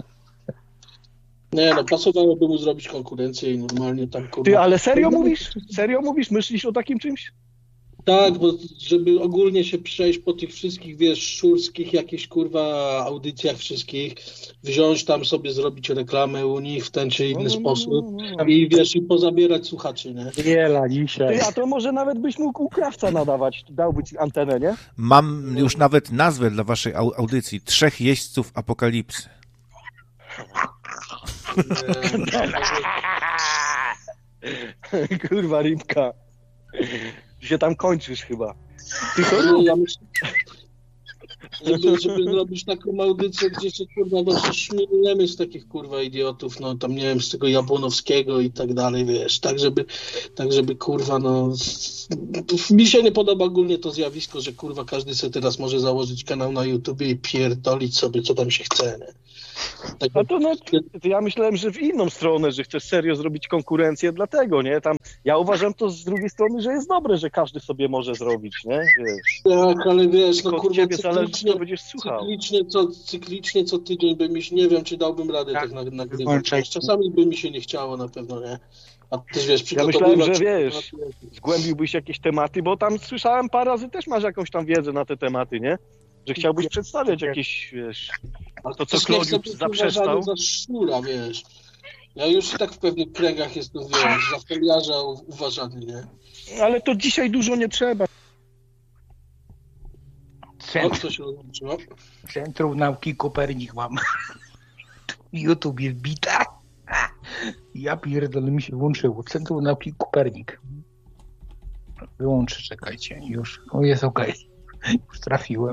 Nie, no pasowałoby mu zrobić konkurencję i normalnie tam, kurwa... Ty, ale serio mówisz? Serio mówisz? Myślisz o takim czymś? Tak, bo żeby ogólnie się przejść po tych wszystkich, wiesz, szurskich jakichś, kurwa, audycjach wszystkich, wziąć tam sobie, zrobić reklamę u nich w ten czy inny sposób i wiesz, i pozabierać słuchaczy, nie? Wiela dzisiaj. Ty, a to może nawet byś mógł u Krawca nadawać, dałby ci antenę, nie? Mam już nawet nazwę dla waszej audycji. 3 jeźdźców apokalipsy. Kurwa, Rybka. Ty się tam kończysz chyba. Ja żeby zrobić taką audycję, gdzie się kurwa właśnie śmiejemy z takich kurwa idiotów, no tam nie wiem, z tego Jabłonowskiego i tak dalej, wiesz, tak żeby kurwa, no mi się nie podoba ogólnie to zjawisko, że kurwa każdy sobie teraz może założyć kanał na YouTubie i pierdolić sobie co tam się chce, nie? Tak, a to ja myślałem, że w inną stronę, że chcesz serio zrobić konkurencję, dlatego, nie? Tam, ja uważam to z drugiej strony, że jest dobre, że każdy sobie może zrobić, nie? Wiesz. Tak, ale wiesz, no kurwa, ciebie zależy, co będziesz słuchał. Cyklicznie co tydzień by mi się, nie wiem, czy dałbym radę tak nagrywać. Czasami by mi się nie chciało, na pewno, nie? A też wiesz, ja myślałem, że wiesz, zgłębiłbyś jakieś tematy, bo tam słyszałem parę razy, też masz jakąś tam wiedzę na te tematy, nie? Że chciałbyś przedstawiać jakieś, wiesz, to co Klodziuk zaprzestał. Za szura, wiesz. Ja już i tak w pewnych kręgach jestem, wiesz, za foliarza uważany, nie? Ale to dzisiaj dużo nie trzeba. Centrum Nauki Kopernik mam. YouTube jest bita. Ja pierdolę, mi się włączyło. Centrum Nauki Kopernik. Wyłączę, czekajcie. Już. O, jest okej. Już trafiłem.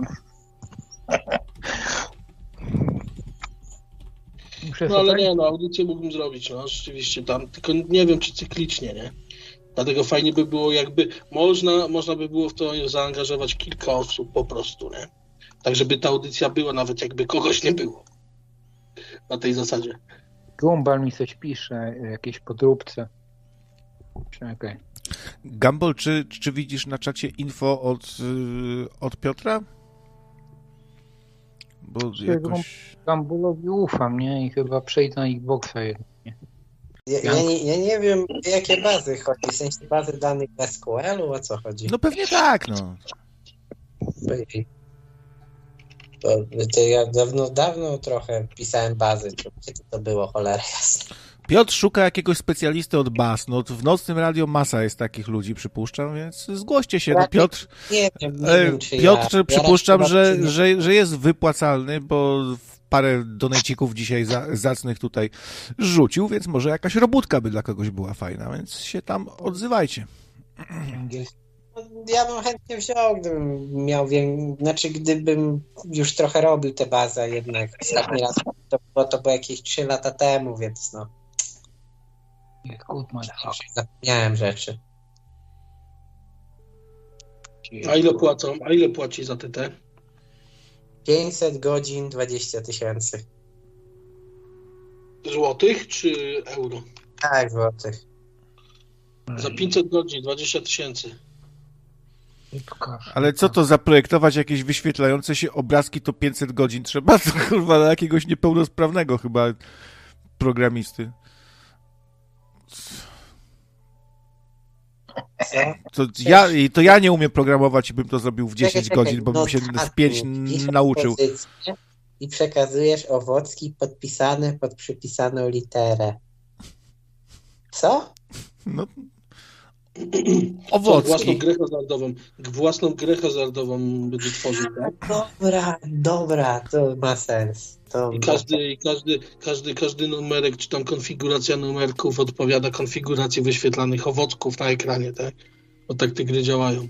No ale nie, no audycję mógłbym zrobić, no rzeczywiście tam, tylko nie wiem, czy cyklicznie, nie? Dlatego fajnie by było, jakby można by było w to zaangażować kilka osób po prostu, nie? Tak, żeby ta audycja była, nawet jakby kogoś nie było. Na tej zasadzie. Gumball mi coś pisze, jakieś podróbce. Czekaj. Gumball, czy widzisz na czacie info od Piotra? Bo jakoś... Gumballowi ufam, nie? I chyba przejdę na Xboxa jedynie. Ja nie wiem, jakie bazy chodzi. W sensie bazy danych SQL-u, o co chodzi? No pewnie tak, no. To ja dawno trochę pisałem bazy. Gdzie to było, cholera jasna. Piotr szuka jakiegoś specjalisty od baz. No w nocnym radio masa jest takich ludzi, przypuszczam, więc zgłoście się. No, Piotr, nie wiem, czy Piotr przypuszczam, że jest wypłacalny, bo parę donejcików dzisiaj zacnych tutaj rzucił, więc może jakaś robótka by dla kogoś była fajna, więc się tam odzywajcie. Ja bym chętnie wziął, gdybym miał gdybym już trochę robił tę bazę jednak. Ostatni raz to było jakieś 3 lata temu, więc no. Zapomniałem rzeczy. A ile płacą? A ile płaci za TT? 500 godzin, 20 000. Złotych czy euro? Tak, złotych. Za 500 godzin, 20 000. Ale co to zaprojektować jakieś wyświetlające się obrazki, to 500 godzin trzeba? To kurwa dla jakiegoś niepełnosprawnego chyba programisty. To ja nie umiem programować i bym to zrobił w 10 godzin, bo bym się w 5 nauczył. I przekazujesz owocki podpisane pod przypisaną literę. Co? No. Owocki. Własną grę hazardową będzie tworzył, tak? Dobra, to ma sens. I każdy numerek, czy tam konfiguracja numerków odpowiada konfiguracji wyświetlanych owocków na ekranie, tak? Bo tak te gry działają.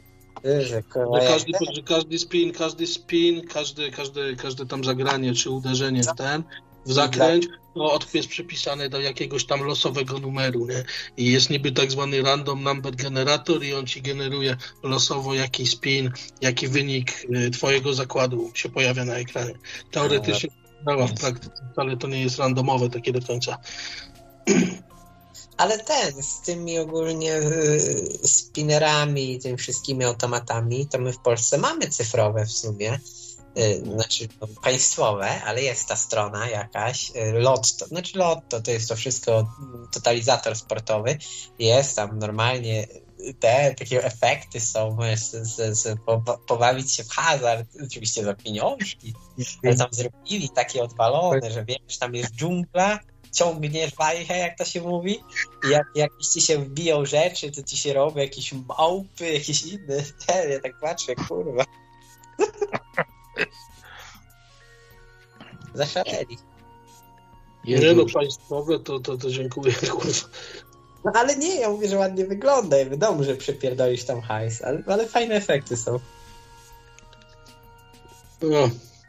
Każdy spin, każde tam zagranie, czy uderzenie w zakręć, to jest przypisane do jakiegoś tam losowego numeru, nie? I jest niby tak zwany random number generator i on ci generuje losowo jaki spin, jaki wynik twojego zakładu się pojawia na ekranie. Teoretycznie w praktyce wcale to nie jest randomowe takie do końca. Ale z tymi ogólnie spinnerami i tymi wszystkimi automatami, to my w Polsce mamy cyfrowe w sumie. Znaczy państwowe, ale jest ta strona jakaś, Lotto, to jest to wszystko totalizator sportowy, jest tam normalnie takie efekty są, pobawić się w hazard, oczywiście za pieniążki, ale tam zrobili takie odwalone, że wiesz, tam jest dżungla, ciągniesz wajchę, jak to się mówi, i jak jakieś ci się wbiją rzeczy, to ci się robią jakieś małpy, jakieś inne, ja tak patrzę, kurwa. Zaszaleli. Nie no, państwowe to dziękuję, kurwa. No ale nie, ja mówię, że ładnie wygląda i wiadomo, że przepierdolisz tam hajs, ale fajne efekty są. No.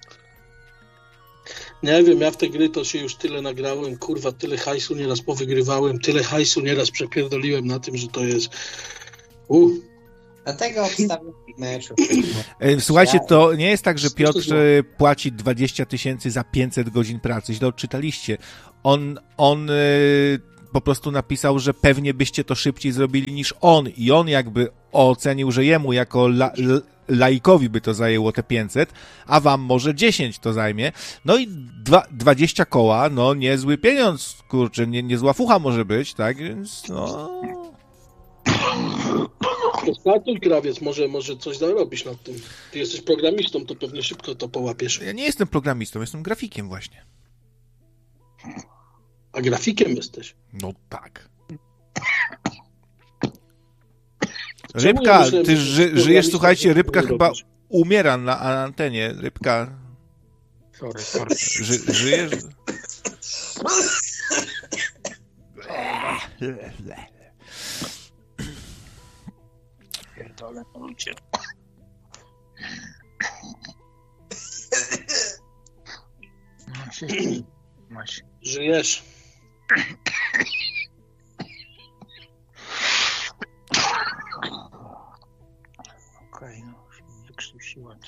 Nie wiem, ja w te gry to się już tyle nagrałem, kurwa, tyle hajsu nieraz powygrywałem, tyle hajsu nieraz przepierdoliłem na tym, że to jest... Dlatego obstawiam meczu. Słuchajcie, to nie jest tak, że Piotr płaci 20 000 za 500 godzin pracy. Źle odczytaliście. On po prostu napisał, że pewnie byście to szybciej zrobili niż on i on jakby ocenił, że jemu jako laikowi by to zajęło te 500, a wam może 10 to zajmie. No i 20 koła, no niezły pieniądz, kurczę, niezła fucha może być, tak? Więc no... Startuj, krawiec, może coś zarobisz nad tym. Ty jesteś programistą, to pewnie szybko to połapiesz. Ja nie jestem programistą, jestem grafikiem właśnie. A grafikiem jesteś? No tak. Rybka, ty żyjesz, słuchajcie, Rybka chyba umiera na antenie. Rybka... Sorry. Żyjesz? Pierdolę, ludzie. Masz. Żyjesz. Okej, no się nie krzywsiłem.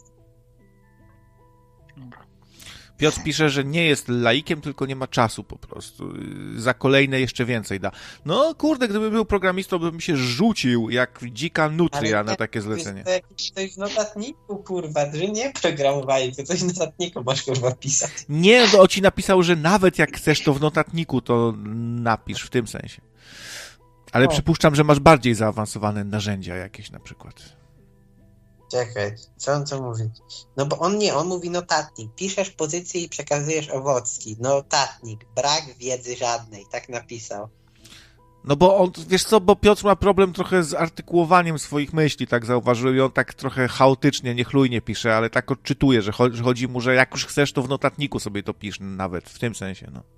Dobra. Piotr pisze, że nie jest laikiem, tylko nie ma czasu po prostu. Za kolejne jeszcze więcej da. No kurde, gdybym był programistą, bym się rzucił jak dzika nutria na takie zlecenie. To jakiś coś w notatniku, kurwa, że nie programowali, to coś w notatniku masz, kurwa, pisać. Nie, no ci napisał, że nawet jak chcesz to w notatniku, to napisz w tym sensie. Ale przypuszczam, że masz bardziej zaawansowane narzędzia jakieś na przykład. Czekaj, co on co mówi? No bo on mówi notatnik. Piszesz pozycję i przekazujesz owocki. Notatnik. Brak wiedzy żadnej. Tak napisał. No bo on, wiesz co, bo Piotr ma problem trochę z artykułowaniem swoich myśli, tak zauważyłem, i on tak trochę chaotycznie, niechlujnie pisze, ale tak odczytuje, że chodzi mu, że jak już chcesz, to w notatniku sobie to pisz nawet, w tym sensie, no.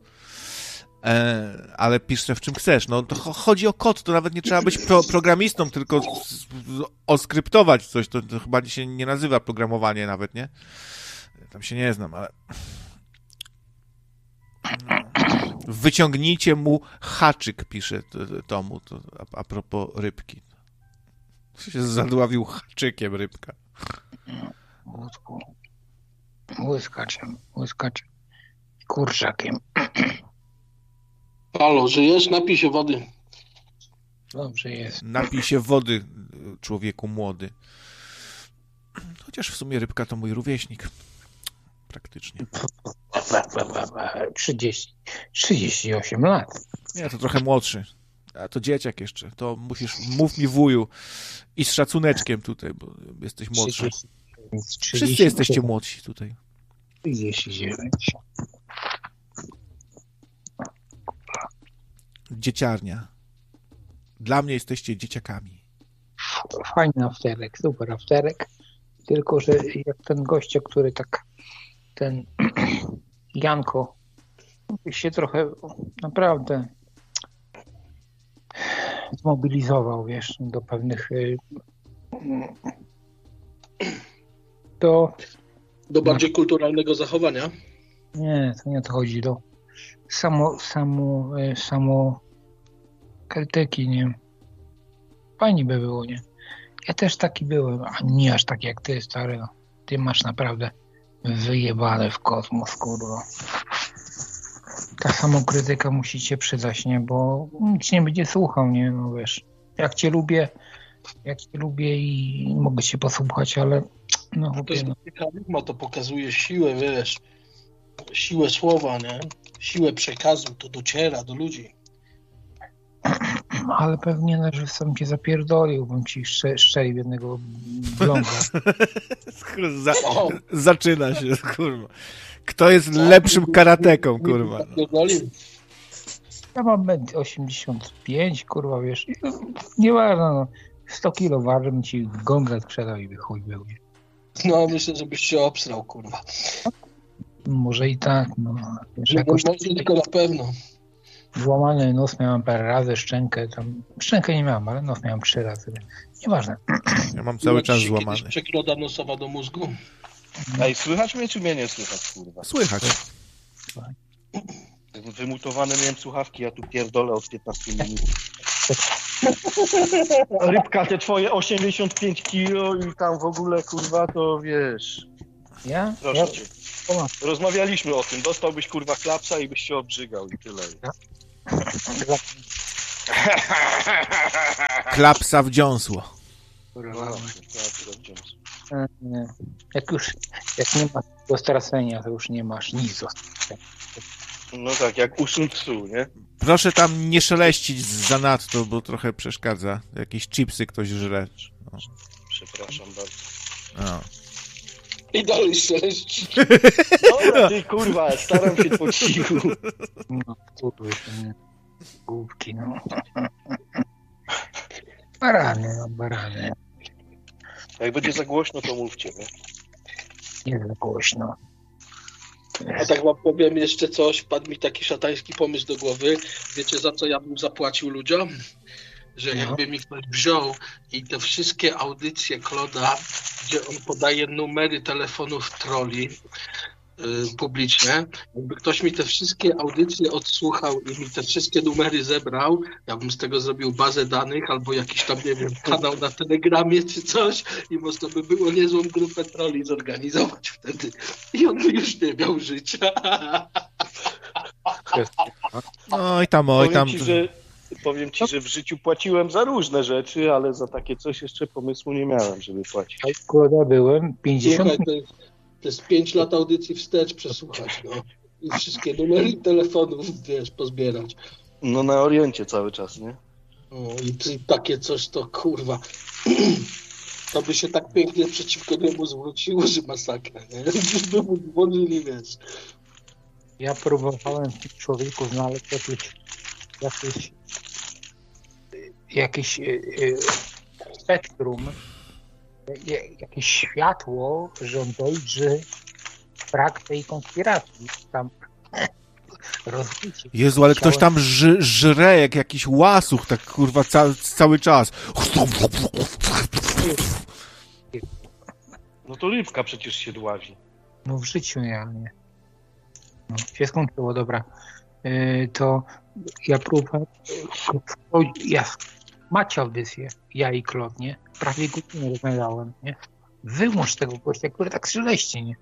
Ale pisz w czym chcesz. No to chodzi o kod, to nawet nie trzeba być programistą, tylko oskryptować coś, to chyba się nie nazywa programowanie nawet, nie? Tam się nie znam, ale... No. Wyciągnijcie mu haczyk, pisze Tomu, to a propos Rybki. Się zadławił haczykiem Rybka. Łyskaczem. Kurczakiem. Halo, żyjesz? Napij się wody. Dobrze jest. Napij się wody, człowieku młody. Chociaż w sumie Rybka to mój rówieśnik. Praktycznie. 38 lat. Nie, to trochę młodszy. A to dzieciak jeszcze. To mów mi wuju. I z szacuneczkiem tutaj, bo jesteś młodszy. Wszyscy jesteście młodsi tutaj. 39. Dzieciarnia. Dla mnie jesteście dzieciakami. Fajny afterek, super afterek. Tylko, że jak ten gościa, który tak ten Janko się trochę naprawdę zmobilizował, wiesz, do pewnych do bardziej kulturalnego zachowania? Nie, to nie o to chodzi. Do samo krytyki, nie? Fajnie by było, nie? Ja też taki byłem, a nie aż tak jak ty, stary. No. Ty masz naprawdę wyjebane w kosmos, kurwa. Ta samokrytyka musi cię przydać, nie? Bo nic nie będzie słuchał, nie? No wiesz, jak cię lubię i mogę cię posłuchać, ale no chłopie, no. To pokazuje siłę, wiesz, siłę słowa, nie? Siłę przekazu, to dociera do ludzi. Ale pewnie, że sam cię zapierdolił, bym ci strzelił jednego blonda. Zaczyna się, kurwa. Kto jest lepszym karateką, kurwa? Ja mam 85, kurwa, wiesz. Nieważne, no. 100 kilo waży, bym ci gąblet sprzedał i by chuj był, nie? No, myślę, żebyś się obsrał, kurwa. Może i tak, no. Wiesz, jakoś tylko na pewno. Złamany nos miałem parę razy, szczękę nie miałem, ale nos miałem 3 razy. Nieważne. Ja mam cały czas złamany. Przekroda nosowa do mózgu? Ej, słychać mnie, czy mnie nie słychać, kurwa? Słychać. Wymutowane miałem słuchawki, ja tu pierdolę od 15 minut. Rybka, te twoje 85 kilo i tam w ogóle, kurwa, to wiesz... Ja? Proszę cię. Rozmawialiśmy o tym. Dostałbyś, kurwa, klapsa i byś się obrzygał i tyle. Klapsa w dziąsło. Jak nie masz tego stracenia, to już nie masz nic. No tak, jak u Sun Tzu, nie? Proszę tam nie szeleścić zanadto, bo trochę przeszkadza. Jakieś chipsy ktoś żre. No. Przepraszam bardzo. No. I dalej szeleść. Dobra, ty kurwa, staram się po cichu. No, kurwa, głupki, no. Barany. Jak będzie za głośno, to mówcie, nie? Nie za głośno. A tak wam powiem jeszcze coś, wpadł mi taki szatański pomysł do głowy. Wiecie, za co ja bym zapłacił ludziom? Że jakby mi ktoś wziął i te wszystkie audycje Kloda, gdzie on podaje numery telefonów trolli publiczne, jakby ktoś mi te wszystkie audycje odsłuchał i mi te wszystkie numery zebrał, ja bym z tego zrobił bazę danych albo jakiś tam, nie wiem, kanał na Telegramie czy coś i można by było niezłą grupę trolli zorganizować wtedy. I on by już nie miał życia. Oj tam. Powiem ci, że w życiu płaciłem za różne rzeczy, ale za takie coś jeszcze pomysłu nie miałem, żeby płacić. Skoro byłem 50... Słuchaj, to jest 5 lat audycji wstecz przesłuchać, no. I wszystkie numery telefonów, wiesz, pozbierać. No na Oriencie cały czas, nie? O, i takie coś to, kurwa, to by się tak pięknie przeciwko niemu zwróciło, że masakra, nie? By mu dzwonili, wiesz. Ja próbowałem w tym człowieku znaleźć jakieś spektrum, jakieś światło, że on dojrzy brak tej konspiracji. Tam rozbicie. Jezu, ale ktoś tam żre jak jakiś łasuch, tak kurwa cały czas. No to rybka przecież się dławi. No w życiu ja nie. No, się skończyło, dobra. To ja próbowałem. Macie audycję, ja i Klod, nie? Prawie godzinę rozmawiałem, nie? Wyłącz tego gościa, który tak szeleści, nie?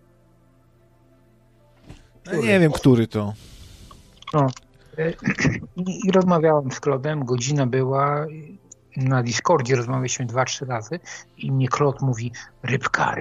Ja nie wiem, który to. No. I rozmawiałem z Klodem, godzina była, na Discordzie rozmawialiśmy 2-3 razy i mnie Klod mówi, rybka.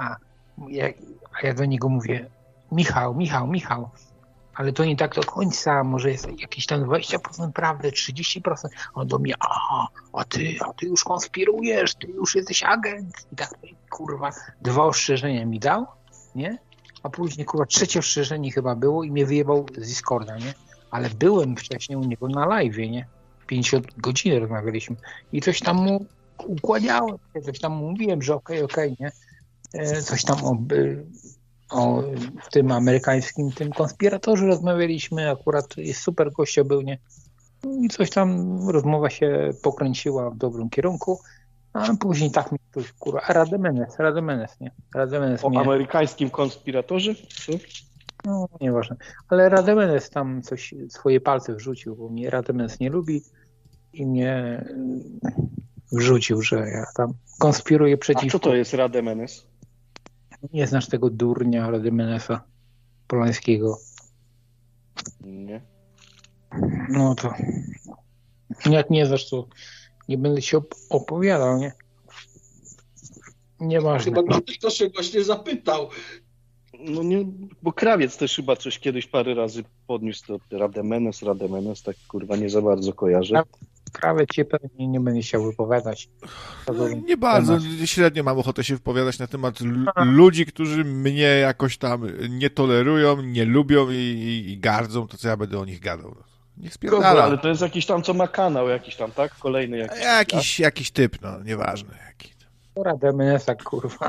A ja do niego mówię, Michał, ale to nie tak do końca, może jest jakieś tam 20% prawdy, 30%. On do mnie, a ty już konspirujesz, ty już jesteś agent. I tak, kurwa, 2 ostrzeżenia mi dał, nie? A później, kurwa, 3 ostrzeżenie chyba było i mnie wyjebał z Discorda, nie? Ale byłem wcześniej u niego na live'ie, nie? 50 godzin rozmawialiśmy i coś tam mu układałem, coś tam mu mówiłem, że okej, nie? Coś tam o tym amerykańskim, tym konspiratorze rozmawialiśmy, akurat jest super gościa był, nie? I coś tam, rozmowa się pokręciła w dobrym kierunku, a później tak mi ktoś, kurwa, Rademenes, nie? Rademenes o mnie... amerykańskim konspiratorze? Co? No, nieważne. Ale Rademenes tam coś, swoje palce wrzucił, bo mnie Rademenes nie lubi i mnie wrzucił, że ja tam konspiruję przeciwko... A co to jest Rademenes? Nie znasz tego durnia Rademenesa Polańskiego? Nie. No to jak nie znasz, to nie będę się opowiadał, nie? Nieważne. Chyba ktoś się właśnie zapytał. No nie, bo Krawiec też chyba coś kiedyś parę razy podniósł to Rademenes, tak kurwa nie za bardzo kojarzę. Krawiec się pewnie nie będzie chciał wypowiadać. Nie bardzo, średnio mam ochotę się wypowiadać na temat ludzi, którzy mnie jakoś tam nie tolerują, nie lubią i gardzą, to co ja będę o nich gadał. Niech spierdala. Ale to jest jakiś tam, co ma kanał jakiś tam, tak? Kolejny jakiś. Jakiś typ, no, nieważne. Jaki. Rademenesa, kurwa.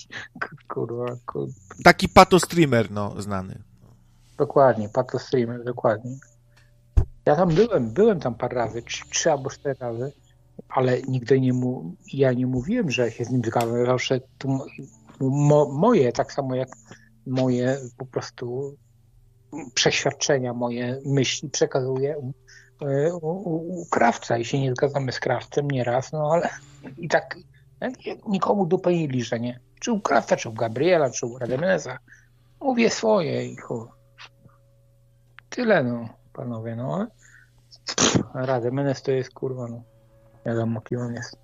Taki pato-streamer, no, znany. Dokładnie, pato-streamer, dokładnie. Ja tam byłem tam parę razy, 3 albo 4 razy, ale nigdy ja nie mówiłem, że się z nim zgadzam. Zawsze moje, tak samo jak moje po prostu przeświadczenia, moje myśli przekazuję u krawca i się nie zgadzamy z krawcem nieraz, no ale i tak nikomu dupę nie liżę, nie? Czy u krawca, czy u Gabriela, czy u Rademenesa. Mówię swoje i chuj. Tyle, no, panowie, no. Rademenes to jest, kurwa, no. Wiadomo, kim on jest.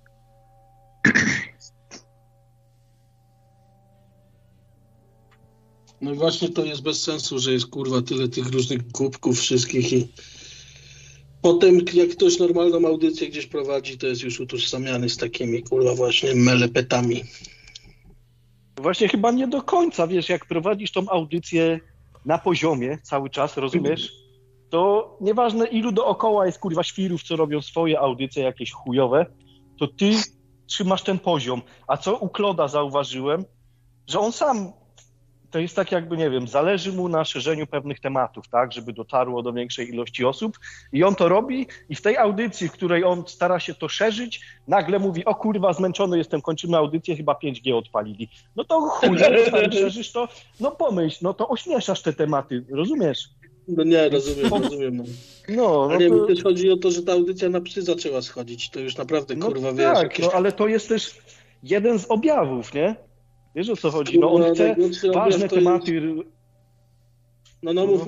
No właśnie to jest bez sensu, że jest kurwa tyle tych różnych głupków wszystkich i potem jak ktoś normalną audycję gdzieś prowadzi, to jest już utożsamiany z takimi kurwa właśnie melepetami. Właśnie chyba nie do końca, wiesz, jak prowadzisz tą audycję na poziomie cały czas, rozumiesz? To nieważne ilu dookoła jest kurwa świrów, co robią swoje audycje jakieś chujowe, to ty trzymasz ten poziom. A co u Kloda zauważyłem, że on sam, to jest tak jakby, nie wiem, zależy mu na szerzeniu pewnych tematów, tak, żeby dotarło do większej ilości osób i on to robi i w tej audycji, w której on stara się to szerzyć, nagle mówi, o kurwa, zmęczony jestem, kończymy audycję, chyba 5G odpalili. No to chuj, szerzysz to, no pomyśl, no to ośmieszasz te tematy, rozumiesz? No nie, rozumiem. No, ale nie, to... też chodzi o to, że ta audycja na psy zaczęła schodzić, to już naprawdę kurwa, wiesz. Tak, jakieś... no ale to jest też jeden z objawów, nie? Wiesz, o co chodzi? No on chce ważne tematy... Mów.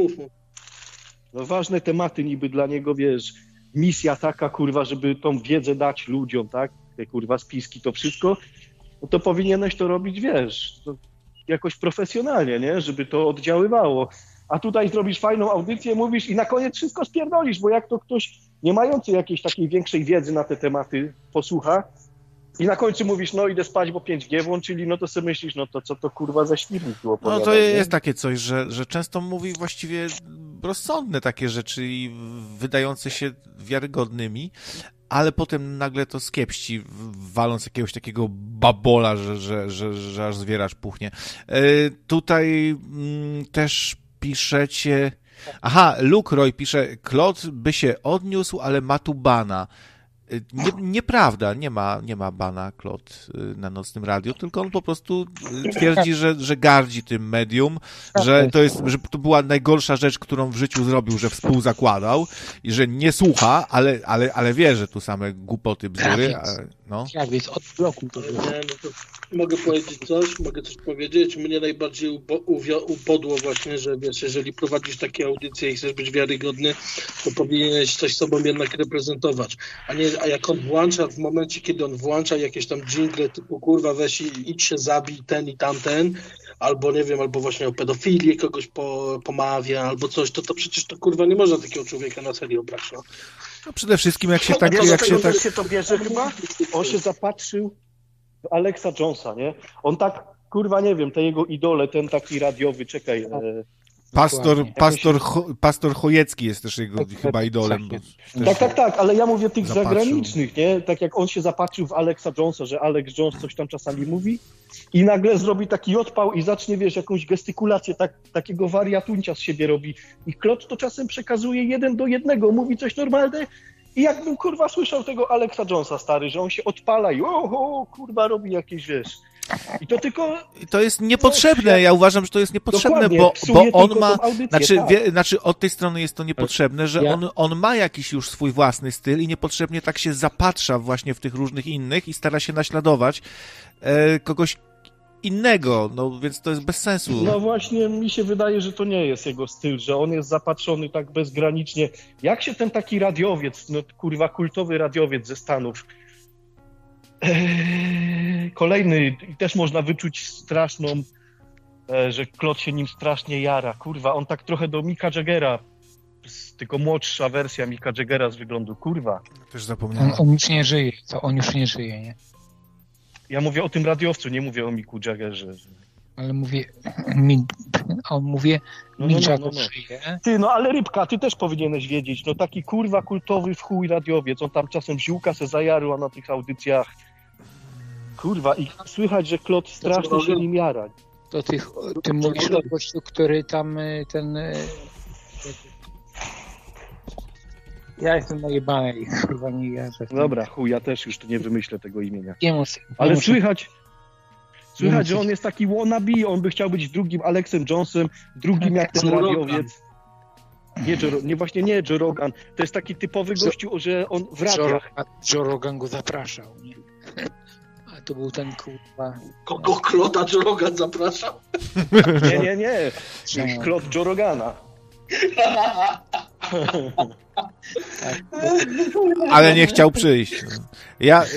No ważne tematy niby dla niego, wiesz, misja taka, kurwa, żeby tą wiedzę dać ludziom, tak? Te kurwa spiski, to wszystko, no to powinieneś to robić, wiesz, jakoś profesjonalnie, nie? Żeby to oddziaływało. A tutaj zrobisz fajną audycję, mówisz i na koniec wszystko spierdolisz, bo jak to ktoś nie mający jakiejś takiej większej wiedzy na te tematy posłucha, i na końcu mówisz, no idę spać, bo 5G włączyli, no to sobie myślisz, no to co to kurwa za świrnik tu opowiada. No to jest takie coś, że często mówi właściwie rozsądne takie rzeczy i wydające się wiarygodnymi, ale potem nagle to skiepści, waląc jakiegoś takiego babola, że aż zwieracz puchnie. Tutaj też piszecie... Aha, Luke Roy pisze, Klot by się odniósł, ale ma tu bana. Nieprawda, nie ma bana Klot na Nocnym Radiu, tylko on po prostu twierdzi, że gardzi tym medium, że to była najgorsza rzecz, którą w życiu zrobił, że współzakładał i że nie słucha, ale wie, że tu same głupoty, bzdury. No. Jak jest od bloku to Mogę coś powiedzieć. Mnie najbardziej upodło właśnie, że wiesz, jeżeli prowadzisz takie audycje i chcesz być wiarygodny, to powinieneś coś sobą jednak reprezentować. A jak on włącza, w momencie, kiedy on włącza jakieś tam dżingle typu kurwa weź idź się zabij ten i tamten, albo nie wiem, albo właśnie o pedofilię kogoś pomawia, albo coś, to przecież to kurwa nie można takiego człowieka na serio brać, no. No przede wszystkim jak się się to bierze chyba, on się zapatrzył w Alexa Jonesa, nie? On tak, kurwa, nie wiem, te jego idole, ten taki radiowy, czekaj... Pastor Chojecki jest też jego chyba idolem. Tak, ale ja mówię tych zagranicznych, nie? Tak jak on się zapatrzył w Alexa Jonesa, że Alex Jones coś tam czasami mówi i nagle zrobi taki odpał i zacznie, wiesz, jakąś gestykulację, takiego wariatuncia z siebie robi. I Klot to czasem przekazuje 1:1, mówi coś normalne i jakbym, kurwa, słyszał tego Alexa Jonesa, stary, że on się odpala i kurwa, robi jakieś, wiesz... I to tylko... To jest niepotrzebne, ja uważam, że to jest niepotrzebne, bo on ma... Znaczy od tej strony jest to niepotrzebne, że on ma jakiś już swój własny styl i niepotrzebnie tak się zapatrza właśnie w tych różnych innych i stara się naśladować kogoś innego, no więc to jest bez sensu. No właśnie mi się wydaje, że to nie jest jego styl, że on jest zapatrzony tak bezgranicznie. Jak się ten taki radiowiec, no kurwa kultowy radiowiec ze Stanów, kolejny, i też można wyczuć straszną, że Klot się nim strasznie jara. Kurwa, on tak trochę do Micka Jaggera, tylko młodsza wersja Micka Jaggera z wyglądu. Kurwa. Też zapomniałem. On już nie żyje, on już nie żyje, nie? Ja mówię o tym radiowcu, nie mówię o Micku Jaggerze. Ale mówię, Mick Jagger żyje. Ty, no ale Rybka, ty też powinieneś wiedzieć, no taki kurwa kultowy w chuj radiowiec, on tam czasem ziółka se zajarła na tych audycjach. Kurwa, i słychać, że Klot strasznie się nim jara. To ty mówisz o gościu, który tam ten... Ja jestem najebany i kurwa nie jarzę. Dobra, chuj, ja też już tu nie wymyślę tego imienia. Nie ale Słychać, że on jest taki wannabe, on by chciał być drugim Alexem Jonesem, drugim jak ten radiowiec. Nie Joe Rogan. To jest taki typowy gościu, że on w radiach. Joe Rogan go zapraszał, nie? A to był ten kurwa... Kogo Klota Joe Rogan zapraszał? Nie. Klot Joe Rogana. Ale nie chciał przyjść.